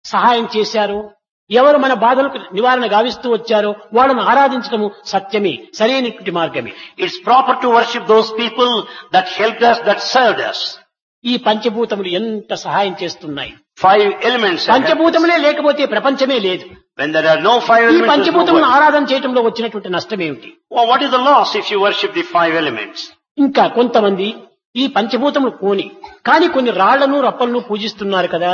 సహాయం చేశారో, ఎవరు మన బాధలకు నివారణ గావిస్తూ వచ్చారో వాళ్ళను ఆరాధించడము సత్యమే, సరైనటువంటి మార్గమే. It's proper to worship those people that helped us, that served us. ఈ పంచభూతములు ఎంత సహాయం చేస్తున్నాయి. 5 elements. పంచభూతములే లేకపోతే ప్రపంచమే లేదు. When there are no 5 ఈ elements, there's no పంచభూతములను world. ఆరాధన చేయడంలో వచ్చినటువంటి నష్టం ఏమిటి? Well, what is the loss if you worship the 5 elements? ఇంకా కొంతమంది ఈ పంచభూతములు పోని కానీ కొన్ని రాళ్లను రప్పలను పూజిస్తున్నారు కదా.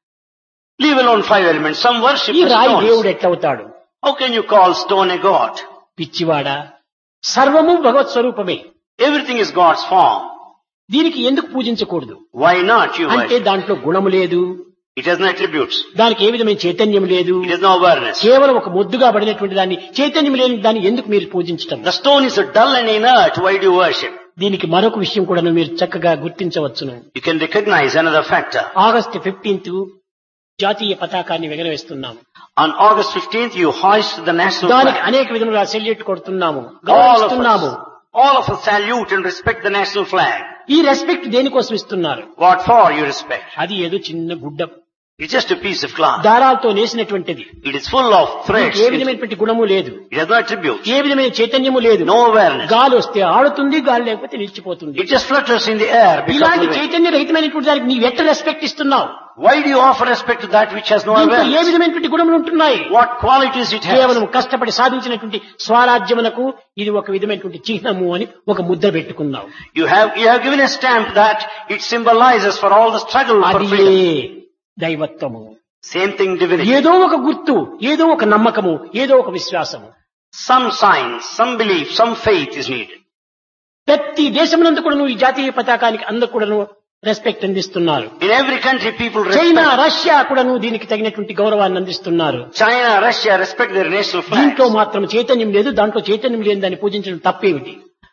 Leave alone 5 elements. Some worship ఈ the రాయి stones. దేవుడు ఎట్లవుతాడు? How can you call stone a god? పిచ్చివాడా, సర్వము భగవత్ స్వరూపమే. Everything is God's form. దీనికి ఎందుకు పూజించకూడదు? Why not you అంటే worship? దాంట్లో గుణము లేదు, It has no attributes. దానికి ఏ విధమైన చైతన్యం లేదు. It has no awareness. కేవలం ఒక ముద్దుగా పడినటువంటి దాన్ని, చైతన్యం లేని దాన్ని ఎందుకు మీరు పూజించటం? The stone is dull and inert. Why do you worship? దీనికి మరొక విషయం కూడా మీరు చక్కగా గుర్తించవచ్చును. You can recognize another factor. August 15 జాతీయ పతాకాన్ని ఎగరవేస్తున్నాము. On August 15th, you hoist the national దానికి flag. అనేక విధములుగా salute కొడుతున్నాము, All గౌరవిస్తున్నాము. of us salute and respect the national flag. ఈ రెస్పెక్ట్ దేనికోసం ఇస్తున్నారు? What for you respect? అది ఏదో చిన్న గుడ్డ It's just a piece of cloth. దారాలతో నేసినటువంటిది. It is full of threads. ఏ విధమైనటువంటి గుణము లేదు, It has no attributes. ఏ విధమైన చైతన్యము లేదు. No awareness. గాలి వస్తే ఆడుతుంది, గాలి లేకపోతే నిలిచిపోతుంది. It just flutters in the air. because ఇలాంటి of the wind. చైతన్య రహితమైనటువంటి దానికి నీవు ఎట్లా రెస్పెక్ట్ ఇస్తున్నావు? Why do you offer respect to that which has no దీంట్లో ఏ awareness? విధమైనటువంటి గుణములు ఉంటున్నాయి? What qualities it has? కేవలం కష్టపడి సాధించినటువంటి స్వరాజ్యమునకు ఇది ఒక విధమైనటువంటి చిహ్నము అని ఒక ముద్ర పెట్టుకున్నావు. You have given a stamp that it symbolizes for all the struggle for అది freedom. దైవత్వము. Same thing divinity. ఏదో ఒక గుర్తు, ఏదో ఒక నమ్మకము, ఏదో ఒక విశ్వాసము. Some signs, some belief, some faith is needed. ప్రతి దేశమునందు కూడా ఈ జాతీయ పతాకానికి అందరూ కూడా రెస్పెక్ట్ అందిస్తున్నారు. In every country people China, respect. Russia కూడా దీనికి తగినటువంటి గౌరవాన్ని అందిస్తున్నారు. China, Russia respect their national దీంట్లో flags. మాత్రం చైతన్యం లేదు, దాంట్లో చైతన్యం లేని దాన్ని పూజించడం తప్పేమిటి?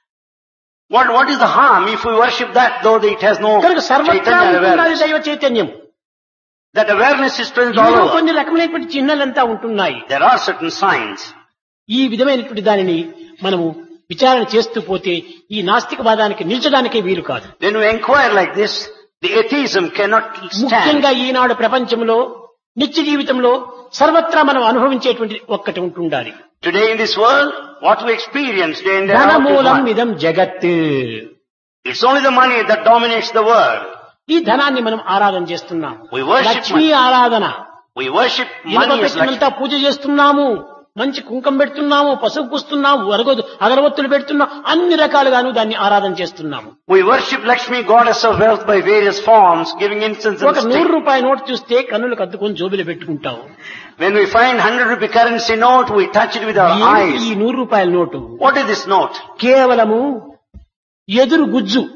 What is the harm if we worship that though it has no కనుక సర్వత్రా Chaitanya ఉంటున్నది awareness? దైవ చైతన్యం. That awareness is present all ఇందులో over. కొన్ని రకమైనటువంటి చిహ్నలంతా ఉంటున్నాయి. There are certain signs. ఈ విధమైనటువంటి దానిని మనము విచారణ చేస్తూ పోతే ఈ నాస్తికవాదానికి నిల్చడానికే వీలు కాదు. When we inquire like this, the atheism cannot stand. ముఖ్యంగా ఈనాడు ప్రపంచంలో నిత్య జీవితంలో సర్వత్రా మనం అనుభవించేటువంటి ఒక్కటి ఉంటుండాలి. Today in this world, what we experience day in day out is ధనమూలం one. ఇదం జగత్. It's only the money that dominates the world. ఈ ధనాన్ని మనం ఆరాధన చేస్తున్నాము. We worship Lakshmi money. ఆరాధన. We worship ఇనుప money as Lakshmi. పెట్టినంతా పూజ చేస్తున్నాము, మంచి కుంకం పెడుతున్నాము, పసుపు పూస్తున్నాము, అగరవత్తులు పెడుతున్నాం, అన్ని రకాలుగాను దాన్ని ఆరాధన చేస్తున్నాము. We worship Lakshmi, goddess of wealth, by various forms, giving incense and ఒక stick. 100 రూపాయల నోటు చూస్తే కన్నులు కద్దుకొని జోబులు పెట్టుకుంటాము. When we find 100 rupee currency note, we touch it with our ఈ eyes. 100 రూపాయల note What is this note? కేవలము ఎదురు గుజ్జు,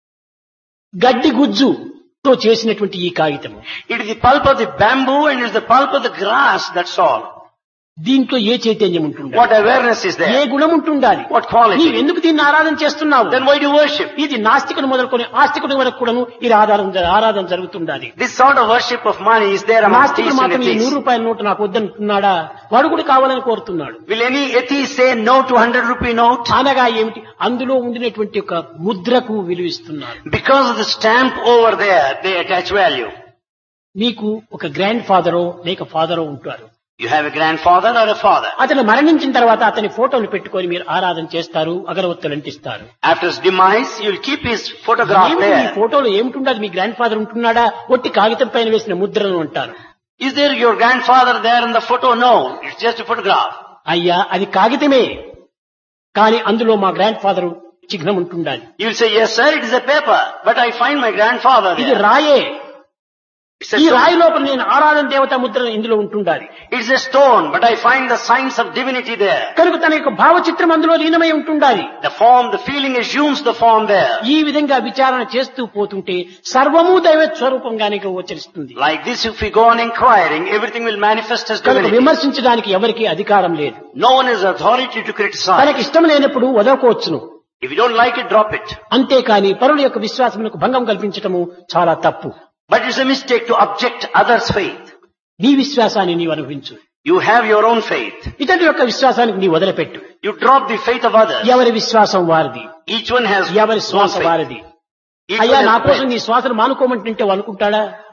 గడ్డి గుజ్జుతో చేసినటువంటి ఈ కాగితము. It is the pulp of the bamboo and it is the pulp of the grass, that's all. దీంట్లో ఏ చైతన్యం ఉంటుండాలి? What awareness is A there? గుణం ఉంటుండాలి? What quality? నీవు ఎందుకు దీన్ని ఆరాధన చేస్తున్నావు? Then why do you worship? ఇది నాస్తికుడు మొదలుకొని ఆస్తికుడి వరకు కూడాను ఇది ఆరాధన జరుగుతుండాలి. This sort of worship of money is there among నాస్తికుడు thieves and మాత్రం ఈ 100 atheists. రూపాయల నోటు నాకు వద్దంటున్నాడా? వాడు కూడా కావాలని కోరుతున్నాడు. Will any atheist say no to 100 rupee note? అనగా ఏమిటి? అందులో ఉండినటువంటి ఒక ముద్రకు విలువిస్తున్నారు. Because of the stamp over there, they attach value. మీకు ఒక గ్రాండ్ ఫాదరో లేక ఫాదరో ఉంటారు. You have a grandfather or a father. అతను మరణించిన తర్వాత అతని ఫోటోలు పెట్టుకొని మీరు ఆరాధన చేస్తారు, అగరవత్తులు అంటిస్తారు. After his demise, you will keep his photograph ఏమిటి ఈ there. ఫోటోలో ఏమిటుండదు? మీ గ్రాండ్ ఫాదర్ ఉంటున్నాడా? ఒట్టి కాగితం పైన వేసిన ముద్రను అంటారు. Is there your grandfather there in the photo? No, it's just a photograph. అయ్యా, అది కాగితమే, కానీ అందులో మా గ్రాండ్ ఫాదర్ చిహ్నం ఉంటుండాలి. You will say, yes sir, it is a paper, but I find my grandfather ఇది there. రాయే. It's a ఈ stone. రాయి లోపల నేను ఆరాధన దేవత ముద్ర ఇందులో ఉంటుండాలి. It's a stone, but I find the signs of divinity there. కనుక తన యొక్క భావచిత్రం అందులో లీనమై ఉంటుండాలి. The form, the feeling assumes the form there. ఈ విధంగా విచారణ చేస్తూ పోతుంటే సర్వము దైవ స్వరూపంగానే గోచరిస్తుంది. Like this, if we go on inquiring, everything will manifest as కనుక divinity. విమర్శించడానికి ఎవరికీ అధికారం లేదు. No one has authority to criticize. తనకి ఇష్టం లేనప్పుడు వదలకోవచ్చును. If you don't like it, drop it. అంతేకాని పరుల యొక్క విశ్వాసములకు భంగం కల్పించటము చాలా తప్పు. But it's a mistake to object others' faith. నీ విశ్వాసాన్ని నీవు అనుభవించు. You have your own faith. ఇతరుల యొక్క విశ్వాసానికి నీ వదిలిపెట్టు. You drop the faith of others. ఎవరి విశ్వాసం వారిది, Each one has ఎవరి own శ్వాస faith. వారిది. Each అయ్యా, one నా has కోసం faith. నీ శ్వాసను మానుకోమంటుంటే అనుకుంటాడా?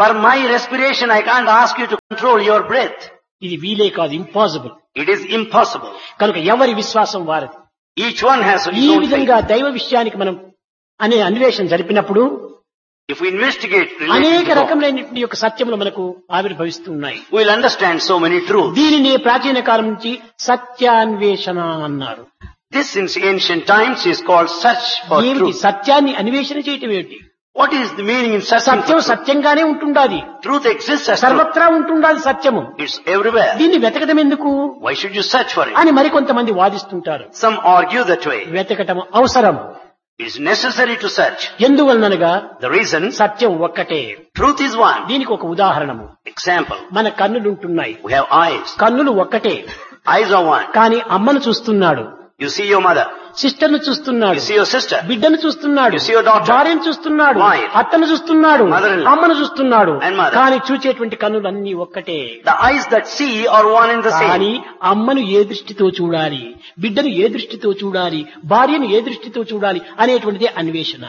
For my respiration, I can't ask you to control your breath. ఇది వీలే కాదు, ఇంపాసిబుల్. It is impossible. కనుక ఎవరి విశ్వాసం వారిది. Each one has his ఈ own faith. విధంగా దైవ విషయానికి మనం అనే అన్వేషణ జరిపినప్పుడు If we investigate అనేక related to God, రకములైన యొక్క సత్యములు మనకు ఆవిర్భవిస్తున్నాయి. we will understand so many truths. దీనిని ప్రాచీన కాలం నుంచి సత్యాన్వేషణ అన్నారు. This in ancient times is called search for ఏమిటి truth. సత్యాన్ని అన్వేషణ చేయటం ఏమిటి? What is the meaning in searching Satyam for truth? సత్యంగానే ఉంటుండాలి, Truth exists as truth. సర్వత్రా ఉంటుండాలి సత్యము. It's everywhere. దీన్ని వెతకటం ఎందుకు Why should you search for it? అని మరికొంతమంది వాదిస్తుంటారు. Some argue that way. వెతకటం అవసరం. It is necessary to search. ఎందువలనగా The reason, సత్యం ఒక్కటే. truth is one. దీనికి ఒక ఉదాహరణము, Example, మన కన్నులుంటున్నాయి. we have eyes. కన్నులు ఒక్కటే, Eyes are one. కానీ అమ్మను చూస్తున్నాడు, You see your mother. సిస్టర్ను చూస్తున్నాడు, You see your sister. బిడ్డను చూస్తున్నాడు, You see your daughter. భార్యను చూస్తున్నాడు, Wife. అత్తను చూస్తున్నాడు, Mother-in-law. అమ్మను చూస్తున్నాడు. And mother. కానీ చూచేటువంటి కన్నులన్నీ ఒక్కటే. The eyes that see are one and the కానీ same. అమ్మను ఏ దృష్టితో చూడాలి, బిడ్డను ఏ దృష్టితో చూడాలి, భార్యను ఏ దృష్టితో చూడాలి అనేటువంటిది అన్వేషణ.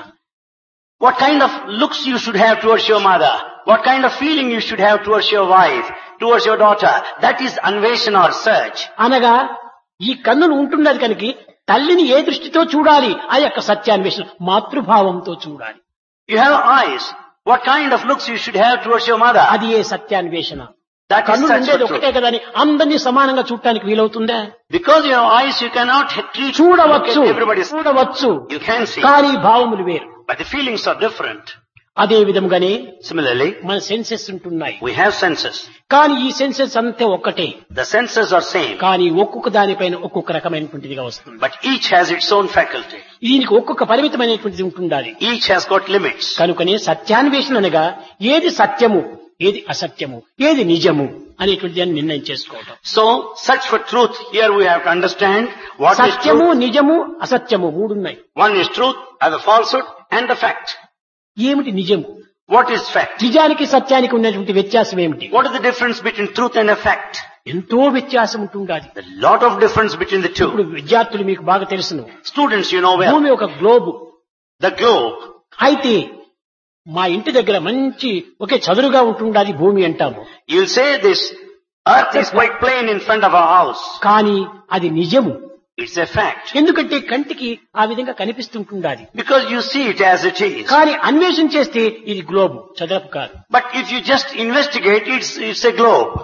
What kind of looks you should have towards your mother? What kind of feeling you should have towards your wife, towards your daughter? That is anveshana or search. అనగా ఈ కన్నులు ఉంటున్నది కనుక తల్లిని ఏ దృష్టితో చూడాలి, ఆ యొక్క సత్యాన్వేషణ మాతృభావంతో చూడాలి. You have eyes. What kind of looks you should have towards your mother? అది ఏ సత్యాన్వేషణ. That is కన్నులు search ఉండేది for ఒకటే truth. కదా అని అందరినీ సమానంగా చూడటానికి వీలవుతుందా? Because you have eyes, you cannot treat చూడవచ్చు, look at everybody's. చూడవచ్చు, You can see, కానీ భావములు వేరు. but the feelings are different. అదే విధంగానే Similarly, మన సెన్సెస్ ఉంటున్నాయి, we have senses. కానీ ఈ సెన్సెస్ అంతే ఒక్కటే, The senses are same, కానీ ఒక్కొక్క దానిపైన ఒక్కొక్క రకమైనటువంటిదిగా వస్తుంది. but each has its own faculty. దీనికి ఒక్కొక్క పరిమితమైనటువంటిది ఉంటుండాలి. Each has got limits. కనుకనే సత్యాన్వేషణ అనగా ఏది సత్యము, ఏది అసత్యము, ఏది నిజము అనేటువంటి దాన్ని నిర్ణయం చేసుకోవటం. So, search for truth. Here we have to understand what is సత్యము, truth. నిజము, అసత్యము మూడున్నాయి. One is truth, and the falsehood, and the fact. ఏమిటి నిజము? What is fact? నిజానికి సత్యానికి ఉన్నటువంటి వ్యత్యాసం ఏమిటి? What is the difference between truth and a fact? ఎంతో వ్యత్యాసం ఉంటుండాలి. A lot of difference between the ఇప్పుడు two. విద్యార్థులు మీకు బాగా తెలుసును, Students, you know well. భూమి ఒక గ్లోబు. The globe. అయితే మా ఇంటి దగ్గర మంచి ఒకే చదురుగా ఉంటుండాలి భూమి అంటాము, You'll say this earth is quite plain in front of our house. కానీ అది నిజము. It's a fact. ఎందుకంటే కంటికి ఆ విధంగా కనిపిస్తుంటుండాలి, Because you see it as it is. కానీ అన్వేషణ చేస్తే ఇది గ్లోబు, చదరపు కాదు. But if you just investigate, it's a globe.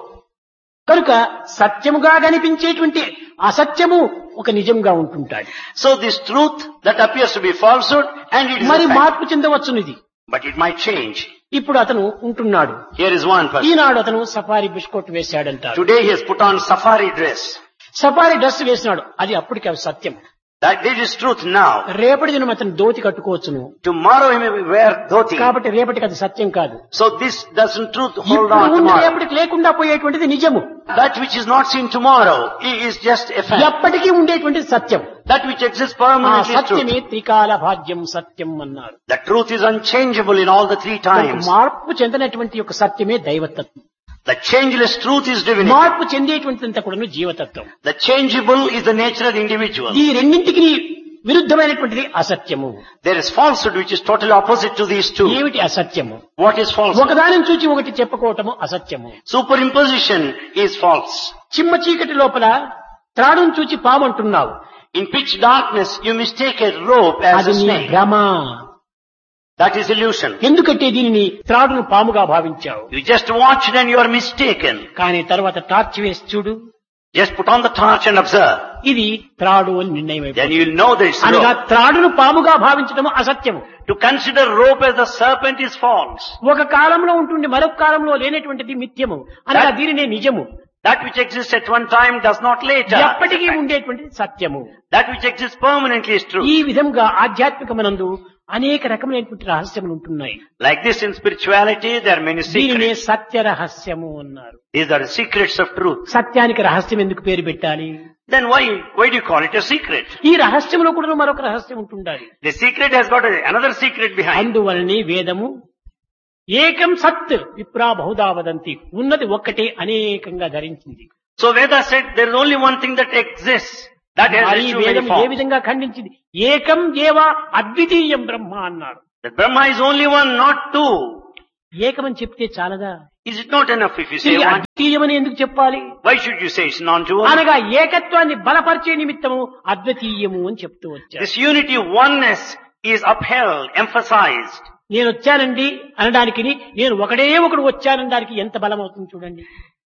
కనుక సత్యముగా కనిపించేటువంటి అసత్యము ఒక నిజంగా ఉంటుంటాది. So this truth that appears to be falsehood, and it is మరి a fact. మార్పు చెందవచ్చును ఇది. But it might change. ఇప్పుడు అతను ఉంటున్నాడు, Here is one person. ఈనాడు అతను safari biscuit వేశాడంటారు. Today he has put on safari dress. Safari dress వేసినాడు, అది అప్పటికి అవి సత్యం. That is truth now. రేపటి దినం అతను ధోతి కట్టుకోవచ్చును, Tomorrow he may wear dhoti. కాబట్టి రేపటికి అది సత్యం కాదు. So this doesn't truth hold ఇప్పుడు on ఉంది tomorrow. రేపటికి లేకుండా పోయేటువంటిది నిజము. That which is not seen tomorrow is just a fact. ఎప్పటికీ ఉండేటువంటిది సత్యం. That which exists ఆ permanently is సత్యమే truth. త్రికాల భాగ్యం సత్యం అన్నారు. The truth is unchangeable in all the three times. మార్పు చెందినటువంటి యొక్క సత్యమే దైవతత్వం. The changeless truth is divinity. మార్పు చెందేటువంటిదంతా కూడా జీవతత్వం. The changeable is the nature of the individual. ఈ రెండింటికి విరుద్ధమైనటువంటిది అసత్యము. There is falsehood which is totally opposite to these two. ఏమిటి అసత్యము? What is falsehood? ఒకదానిని చూచి ఒకటి చెప్పుకోవటము అసత్యము. Superimposition is false. చిమ్మ చీకటి లోపల త్రాడును చూచి పాము అంటున్నావు, In pitch darkness, you mistake a rope as అది a నీ snake. భ్రమ. That is illusion. ఎందుకంటే దీనిని త్రాడును పాముగా భావించావు. You just watched and you are mistaken. కానీ తర్వాత టార్చ్ వేసి చూడు, Just put on the torch and observe. ఇది త్రాడు అని నిర్ణయం Then అయిపోయింది. you will know that it's అనగా rope. త్రాడును పాముగా భావించడం అసత్యము. To consider rope as a serpent is false. ఒక కాలంలో ఉంటుండి మరొక కాలంలో లేనటువంటిది మిథ్యము, అనగా దీనినే నిజము. That which exists at one time does not later. ఎప్పటికీ ఉండేటువంటిది సత్యము. That which exists permanently is true. ఈ విధంగా ఆధ్యాత్మికమనందు అనేక రకమైనటువంటి రహస్యములు ఉంటున్నాయి. Like this in spirituality, there are many దీనినే secrets. సత్య రహస్యము అన్నారు. These are the secrets of truth. సత్యానికి రహస్యం ఎందుకు పేరు పెట్టాలి? Then why do you call it a secret? ఈ రహస్యంలో కూడా మరొక రహస్యం ఉంటుండాలి. The secret has got another secret behind. అందువలనే వేదము ఏకం సత్ విప్రా బహుదా వదంతి, ఉన్నది ఒక్కటే అనేకంగా ధరించింది. So Veda said there is only one thing that exists. That has మరి its many వేదం ఏ forms. విధంగా ఖండించింది? ఏకం ఏవ అద్వితీయం బ్రహ్మ అన్నారు. That Brahma is only one, not two. ఏకమని చెప్తే చాలదా? Is it not enough if you say తిరిగి one? అద్వితీయమని ఎందుకు చెప్పాలి? Why should you say it's non-dual? అనగా ఏకత్వాన్ని బలపరిచే నిమిత్తము అద్వితీయము అని చెప్తూ వచ్చారు. This unity, oneness is upheld, emphasized. నేను వచ్చానండి అనడానికి నేను ఒకడు వచ్చానడానికి ఎంత బలం అవుతుంది చూడండి.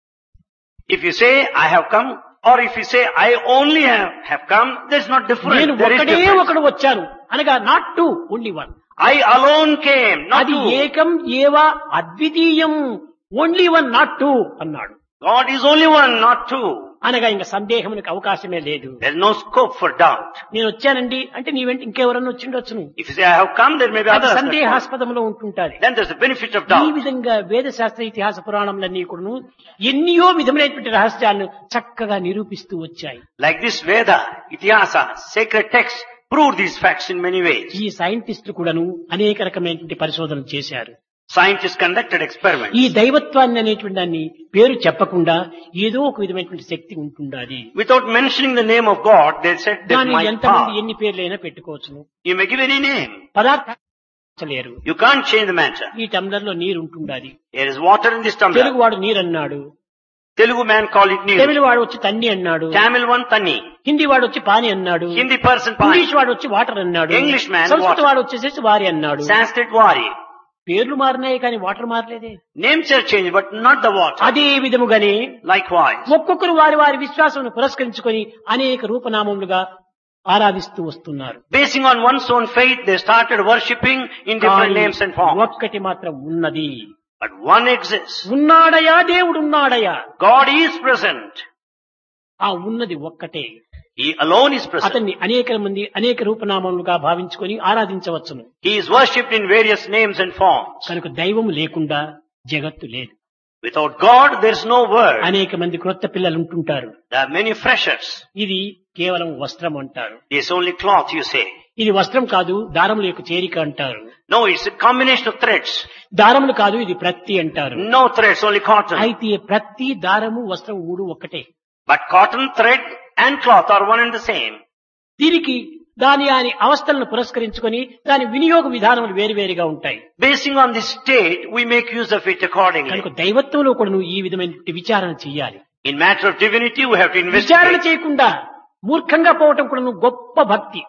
If you say, I have come, or if you say, I only have come, there's not difference. నేను There is difference. ఒకడు వచ్చాను అనగా not two, only one. I alone came, not అది two. ఏకం ఏవా అద్వితీయం, ఓన్లీ వన్ నాట్ టూ అన్నాడు. God is only one, not two. అనగా ఇంకా సందేహమునికి అవకాశమే లేదు. There's no scope for doubt. నేను వచ్చానండి అంటే నీ వెంట ఇంకెవరన్నా వచ్చిండొచ్చును. If you say, I have come, there may be అది others. సందేహాస్పదంలో ఉంటుంటారు. Then there's the benefit of ఈ doubt. విధంగా వేద శాస్త్ర ఇతిహాస పురాణములన్నీ కూడాను ఎన్నో విధములైనటువంటి రహస్యాలను చక్కగా నిరూపిస్తూ వచ్చాయి. Like this Veda, Itihasa, sacred texts prove these facts in many ways. ఈ సైంటిస్టులు కూడాను అనేక రకమైనటువంటి పరిశోధనలు చేశారు. Scientists conducted experiments. ఈ దైవత్వాన్ని అనేటువంటి దాన్ని పేరు చెప్పకుండా ఏదో ఒక విధమైనటువంటి శక్తి ఉంటుండాలి. Without mentioning the name of God, they said there దాని might ఎంతమంది power. ఎన్ని పేర్లైనా పెట్టుకోవచ్చును. You may give any name. పదార్థలేరు. You can't change the matter. ఈ టంబ్లర్ లో నీరు ఉంటుండాలి. There is water in this tumbler. Telugu వాడు నీరు అన్నాడు, Telugu man call it Tamil neeru. వాడు వచ్చి తన్ని అన్నాడు, Tamil one tanni. హిందీ వాడు వచ్చి పాని అన్నాడు, Hindi person pani. ఇంగ్లీష్ వాడు వచ్చి వాటర్ అన్నాడు, English man సంస్కృత water. వాడు వచ్చేసేసి వారి అన్నాడు. Sanskrit vari. పేర్లు మారినాయి కానీ water మారలేదే. Names are changed, but not the water. అదే విధముగానే Likewise. ఒక్కొక్కరు వారి వారి విశ్వాసం పురస్కరించుకొని అనేక రూపనామములుగా ఆరాధిస్తూ వస్తున్నారు. Basing on one's own faith, they started worshipping in different names and forms. ఒక్కటి మాత్రం ఉన్నది. But one exists. ఉన్నాడయా దేవుడున్నాడయా, God is present. ఆ ఉన్నది ఒక్కటే. He alone is present. అతన్ని అనేక మంది అనేక రూపనామములుగా భావించుకొని ఆరాధించవచ్చును. He is worshipped in various names and forms. కనుక దైవం లేకుండా జగత్తు లేదు. Without God, there is no world. అనేక మంది క్రొత్త పిల్లలు ఉంటుంటారు. There are many freshers. ఇది కేవలం వస్త్రం అంటారు. It's only cloth, you say. ఇది వస్త్రం కాదు, దారముల యొక్క చేరిక అంటారు. No, it's a combination of threads. దారములు కాదు, ఇది ప్రత్తి అంటారు. No threads, only cotton. అయితే ప్రత్తి, దారము, వస్త్రం మూడు ఒక్కటే. But cotton, thread and cloth are one and the same. దీనికి దాని అవస్థలను పురస్కరించుకొని దాని వినియోగ విధానములు వేరువేరుగా ఉంటాయి. Basing on this state, we make use of it accordingly. కనుక దైవత్వంలో కూడా నువ్వు ఈ విధమైన విచారణ చెయ్యాలి. In matter of divinity, we have to విచారణ investigate. చేయకుండా మూర్ఖంగా పోవటం కూడా నువ్వు గొప్ప భక్తి.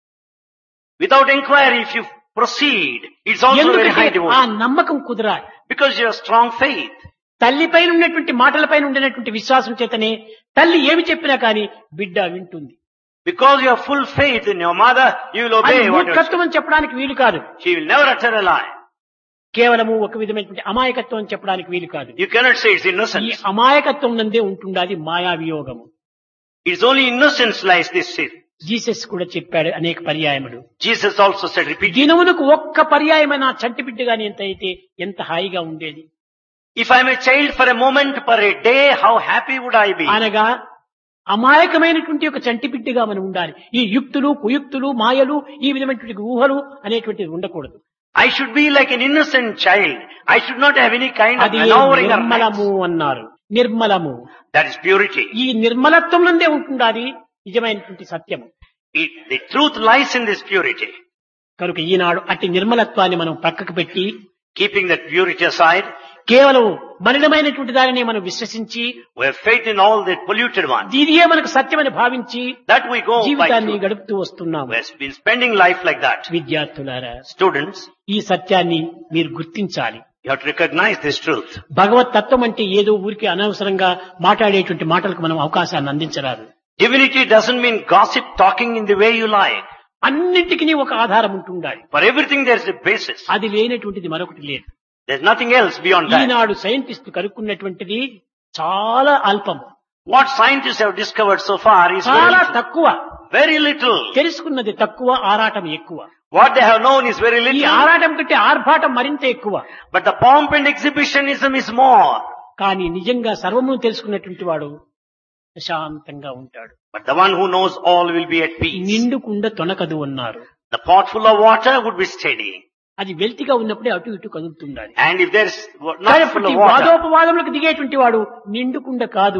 Without inquiry, if you proceed, it's also very ఎందుకంటే high ఆ devotion. నమ్మకం కుదరాలి. Because you have strong faith. తల్లిపైన ఉన్నటువంటి మాటలపైన ఉండేటువంటి విశ్వాసం చేతనే తల్లి ఏమి చెప్పినా కానీ బిడ్డ వింటుంది. Because you have full faith in your mother, you will అది obey what you say. మూర్ఖత్వం అని చెప్పడానికి వీలు కాదు. She will never utter a lie. కేవలము ఒక విధమైనటువంటి అమాయకత్వం అని చెప్పడానికి వీలు కాదు. You cannot say it's ఈ innocence. అమాయకత్వం నందే ఉంటుండాది మాయా వియోగము. It's only innocence lies this sin. Jesus కూడా చెప్పాడు అనేక పర్యాయములు. Jesus also said repeatedly, దినమునకు ఒక్క పర్యాయమైన చంటి బిడ్డగాని ఎంత అయితే ఎంత హాయిగా ఉండేది. if I am a child for a moment per a day, how happy would I be? అనగా అమాయకమైనటువంటి ఒక చంటి బిడ్డగా మనం ఉండాలి. ఈ యుక్తులు కుయుక్తులు మాయలు ఈ విధమైనటువంటి ఊహలు అనేటువంటివి ఉండకూడదు. I should be like an innocent child. I should not have any kind of అది maneuvering or నిర్మలము malice. అన్నారు. నిర్మలము. That is purity. ఈ నిర్మలత్వం నుండే ఉంటుండాలి నిజమైనటువంటి సత్యము. The truth lies in this purity. కనుక ఈనాడు అట్టి నిర్మలత్వాన్ని మనం పక్కకు పెట్టి Keeping that purity aside, కేవలం మలినమైనటువంటి దానిని మనం విశ్వసించి we have faith in all the polluted ones. ఇదియే మనకు సత్యమని భావించి That we go by జీవితాన్ని truth. గడుపుతూ వస్తున్నాము. We have been spending life like that. విద్యార్థులారా, Students, ఈ సత్యాన్ని మీరు గుర్తించాలి. you have to recognize this truth. భగవత్ తత్వం అంటే ఏదో ఊరికి అనవసరంగా మాట్లాడేటువంటి మాటలకు మనం అవకాశాన్ని అందించరాదు. Divinity doesn't mean gossip talking in the way you like. అన్నింటికి ఒక ఆధారం ఉంటుండాలి. For everything there is a basis. అది లేనటువంటిది మరొకటి లేదు. There's nothing else beyond that. ఈనాడు సైంటిస్టులు కనుక్కున్నటువంటిది చాలా అల్పం, What scientists have discovered so far is చాలా తక్కువ. very little. తెలుసుకున్నది తక్కువ, ఆరాటం ఎక్కువ. What they have known is very ఈ little. ఆరాటం కంటే ఆర్భాటం మరింత ఎక్కువ. But the pomp and exhibitionism is more. కానీ నిజంగా సర్వమును తెలుసుకున్నటువంటి వాడు ప్రశాంతంగా ఉంటాడు. But the one who knows all will be at peace. నిండు కుండ తొనకదు అన్నారు. The pot full of water would be steady. అది వెల్తిగా ఉన్నప్పుడే అటు ఇటు కదులుతుండాలి. And if there's not full of water, వాదోపవాదములకు దిగేటువంటి వాడు నిండుకుండ కాదు.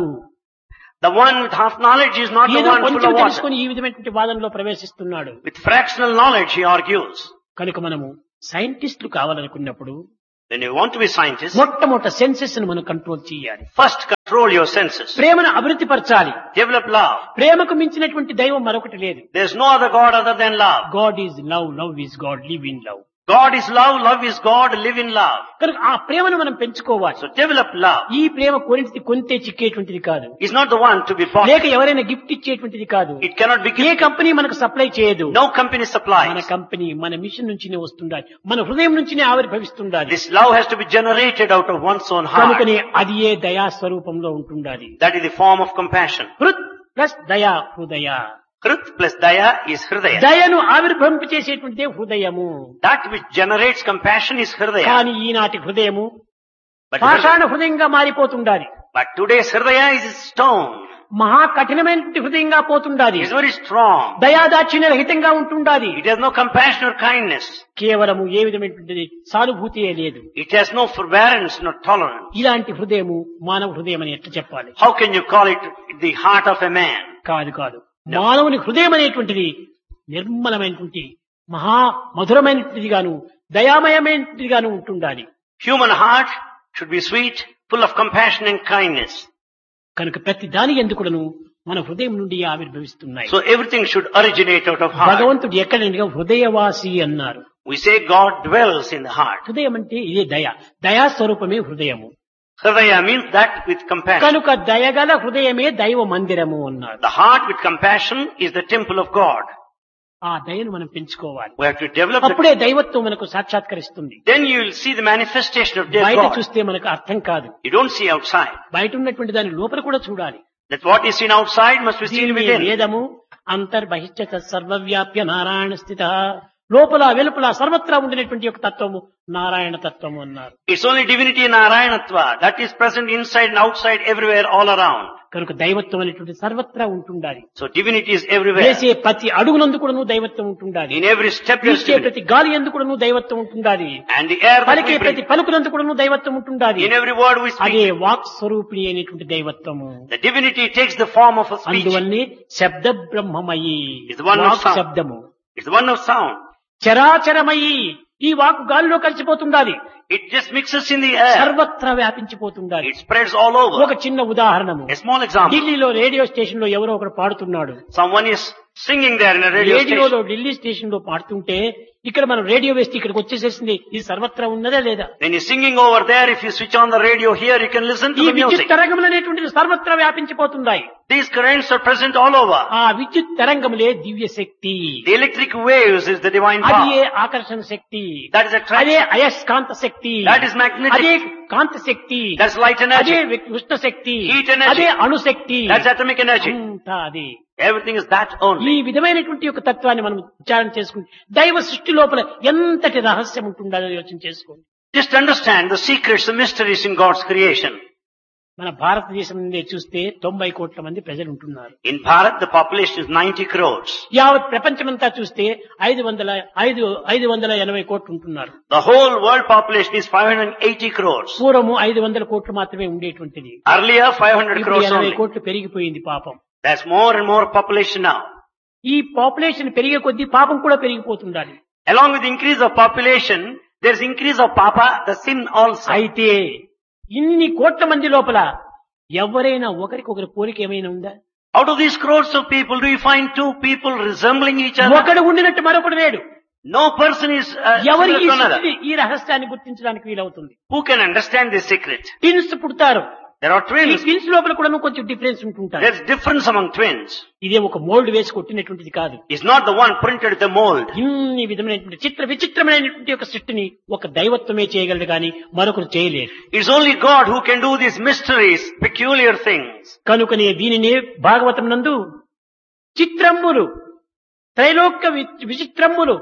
the one with half knowledge is not the ఏదో one full కొంచెం of water. తెలుసుకుని ఈ విధమైనటువంటి వాదనలో ప్రవేశిస్తున్నాడు. With fractional knowledge he argues. కనుక మనము సైంటిస్టులు కావాలనుకున్నప్పుడు When you want to be scientists, మొట్టమొదట సెన్సెస్ ను మనం కంట్రోల్ చేయాలి. first control your senses. ప్రేమను అభివృద్ధి పరచాలి. Develop love. ప్రేమకు మించినటువంటి దైవం మరొకటి లేదు. There's no other God other than love. God is love, love is God, live in love. God is love, love is God, live in love. కనుక ఆ ప్రేమను మనం పెంచుకోవాలి. So develop love. ఈ ప్రేమ కొంతే చిక్కేటువంటిది కాదు. It's not the one to be bought. లేక ఎవరైనా గిఫ్ట్ ఇచ్చేటువంటిది కాదు. It cannot be A given. Company మనకు సప్లై చేయదు. No company మన supplies. కంపెనీ మన మిషన్ నుంచినే వస్తుండాలి, మన హృదయం నుంచినే ఆవిర్భవిస్తుండాలి. This love has to be generated out of one's own heart. కనుకనే అది ఏ దయా స్వరూపంలో ఉంటుండాలి. That is the form of compassion. హృత్ plus దయా హృదయ. Krit plus daya is hridaya. దయను ఆవిర్భవింప చేసేటువంటిదే హృదయము. That which generates compassion is hridaya. కానీ ఈనాటి హృదయము But పాషాణ హృదయంగా మారిపోతుండాలి. today's hridaya is stone. మహా కఠినమైనటువంటి హృదయంగా పోతుండాలి. It is very strong. దయాదాక్షిణ్య రహితంగా ఉంటుండాలి. It has no compassion or kindness. కేవలము ఏ విధమైనటువంటి సానుభూతియే లేదు. It has no forbearance, no tolerance. ఇలాంటి హృదయము మానవ హృదయం అని ఎట్లా చెప్పాలి? How can you call it the heart of a man? కాదు. మానవుని హృదయం అనేటువంటిది నిర్మలమైనటువంటి మహా మధురమైనటువంటిది గాను దయామయమైనటువంటిది గాను ఉంటుండాలి. Human heart should be sweet, full of compassion and kindness. కనుక ప్రతి దాని ఎందుకును మన హృదయం నుండి ఆవిర్భవిస్తున్నాయి. So everything should originate out of heart. భగవంతుడు ఎక్కడనగా హృదయవాసి అన్నారు. We say God dwells in the heart. హృదయం అంటే ఇదే దయ. దయా స్వరూపమే హృదయము. Hridaya means that with compassion. కనుక దయగల హృదయమే దైవ మందిరము అన్నారు. The heart with compassion is the temple of God. ఆ దయను మనం పెంచుకోవాలి. We have to develop అప్పుడే దైవత్వం మనకు సాక్షాత్కరిస్తుంది. Then you will see the manifestation of బయట God. చూస్తే మనకు అర్థం కాదు. You don't see outside. బయట ఉన్నటువంటి దాని లోపల కూడా చూడాలి. That what is seen outside must be seen within. వేదము అంతర్బహిష్ట సర్వవ్యాప్య నారాయణ స్థిత. లోపల వెలుపల సర్వత్రా ఉండినటువంటి యొక్క తత్వము నారాయణ తత్వము అన్నారు. It's only divinity in Narayanatva that is present inside and outside, everywhere, all around. కనుక దైవత్వం అనేటువంటి సర్వత్రా ఉంటుండాలి. So divinity is everywhere. వేసే ప్రతి అడుగునందు కూడా దైవత్వం ఉంటుండాలి. In every step there is పీల్చే divinity. ప్రతి గాలి ఎందు కూడా దైవత్వం ఉంటుండాలి. And the air that పలికే we ప్రతి breathe. పలుకునందు కూడా దైవత్వం ఉంటుండాలి. In every word we అదే speak. వాక్ స్వరూపిణి అయినటువంటి దైవత్వము. The divinity takes the form of a speech. అందువల్లే శబ్ద బ్రహ్మమయి. It's the one of walk sound. శబ్దము. It's the one of sound. చరాచరమయి. ఈ వాక్ గాలిలో కలిసిపోతుండాలి. It just mixes in the air. సర్వత్రా వ్యాపించిపోతుండాలి. It spreads all over. ఒక చిన్న ఉదాహరణము. A small example. ఢిల్లీలో radio station లో ఎవరో ఒకరు పాడుతున్నాడు. Someone is singing there in a radio రేడియోలో station. ఢిల్లీ స్టేషన్ లో పాడుతుంటే ఇక్కడ మనం రేడియో వేస్తే ఇక్కడికి వచ్చేసేసింది. ఇది సర్వత్రా ఉన్నదా లేదా? When he's singing over there, if you switch on the radio here, you can listen to ఈ the విద్యుత్ music. తరంగములు అనేటువంటిది సర్వత్రా వ్యాపించిపోతున్నాయి. These currents are present all over. ఆ విద్యుత్ తరంగములే దివ్య శక్తి. The electric waves is the divine అది power. ఏ ఆకర్షణ శక్తి. That is అదే attraction. అయస్కాంత శక్తి. That is magnetic. అదే కాంతి శక్తి. That's light అదే energy. ఉష్ణ శక్తి. Heat energy. అదే అణుశక్తి. That's atomic energy. అంతా అది. Everything is that ఈ only. విధమైనటువంటి యొక్క తత్వాన్ని మనం విచారణ చేసుకుంటే దైవ సృష్టి లోపల ఎంతటి రహస్యం ఉంటుందో యోచన చేసుకోండి. Just understand the secrets, the mysteries in God's creation. మన భారతదేశం నుండి చూస్తే 90 కోట్ల మంది ప్రజలు ఉంటున్నారు. In Bharat, the population is 90 crores. యావత్ ప్రపంచమంతా చూస్తే 580 కోట్లు ఉంటున్నారు. The whole world population is 580 crores. పూర్వము 500 కోట్లు మాత్రమే ఉండేటువంటిది. Earlier, 500 ఇప్పుడు crores 80 only. కోట్లు పెరిగిపోయింది పాపం. There's more and more population now. ఈ పాపులేషన్ పెరిగే కొద్దీ పాపం కూడా పెరిగిపోతుండాలి. Along with the increase of population, there's increase of papa, the sin also. అయితే ఇన్ని కోట్ల మంది లోపల ఎవరైనా ఒకరికొకరి పోలిక ఏమైనా ఉందా? Out of these crores of people, do you find two people resembling each other? ఒకడు ఉండినట్టు మరొకడు లేడు. No person is ఎవరు similar ఈ to another. స్థితిని, ఈ రహస్యాన్ని గుర్తించడానికి వీలవుతుంది? Who can understand this secret? Twins పుడతారు. There are ఈ twins. ట్విన్స్ లోపల కూడా కొంచెం డిఫరెన్స్ ఉంటుంటారు. There's difference among twins. ఇదే ఒక మోల్డ్ వేసి కొట్టినటువంటిది కాదు. It's not the one printed with a mold. ఇన్ని విధమైనటువంటి విచిత్రమైనటువంటి ఒక సృష్టిని ఒక దైవత్వమే చేయగలడు కానీ మరొకరు చేయలేరు. It's only God who can do these mysteries, peculiar things. కనుకనే దీనినే భాగవతం నందు చిత్రమ్ములు త్రైలోక్య విచిత్రమ్ములు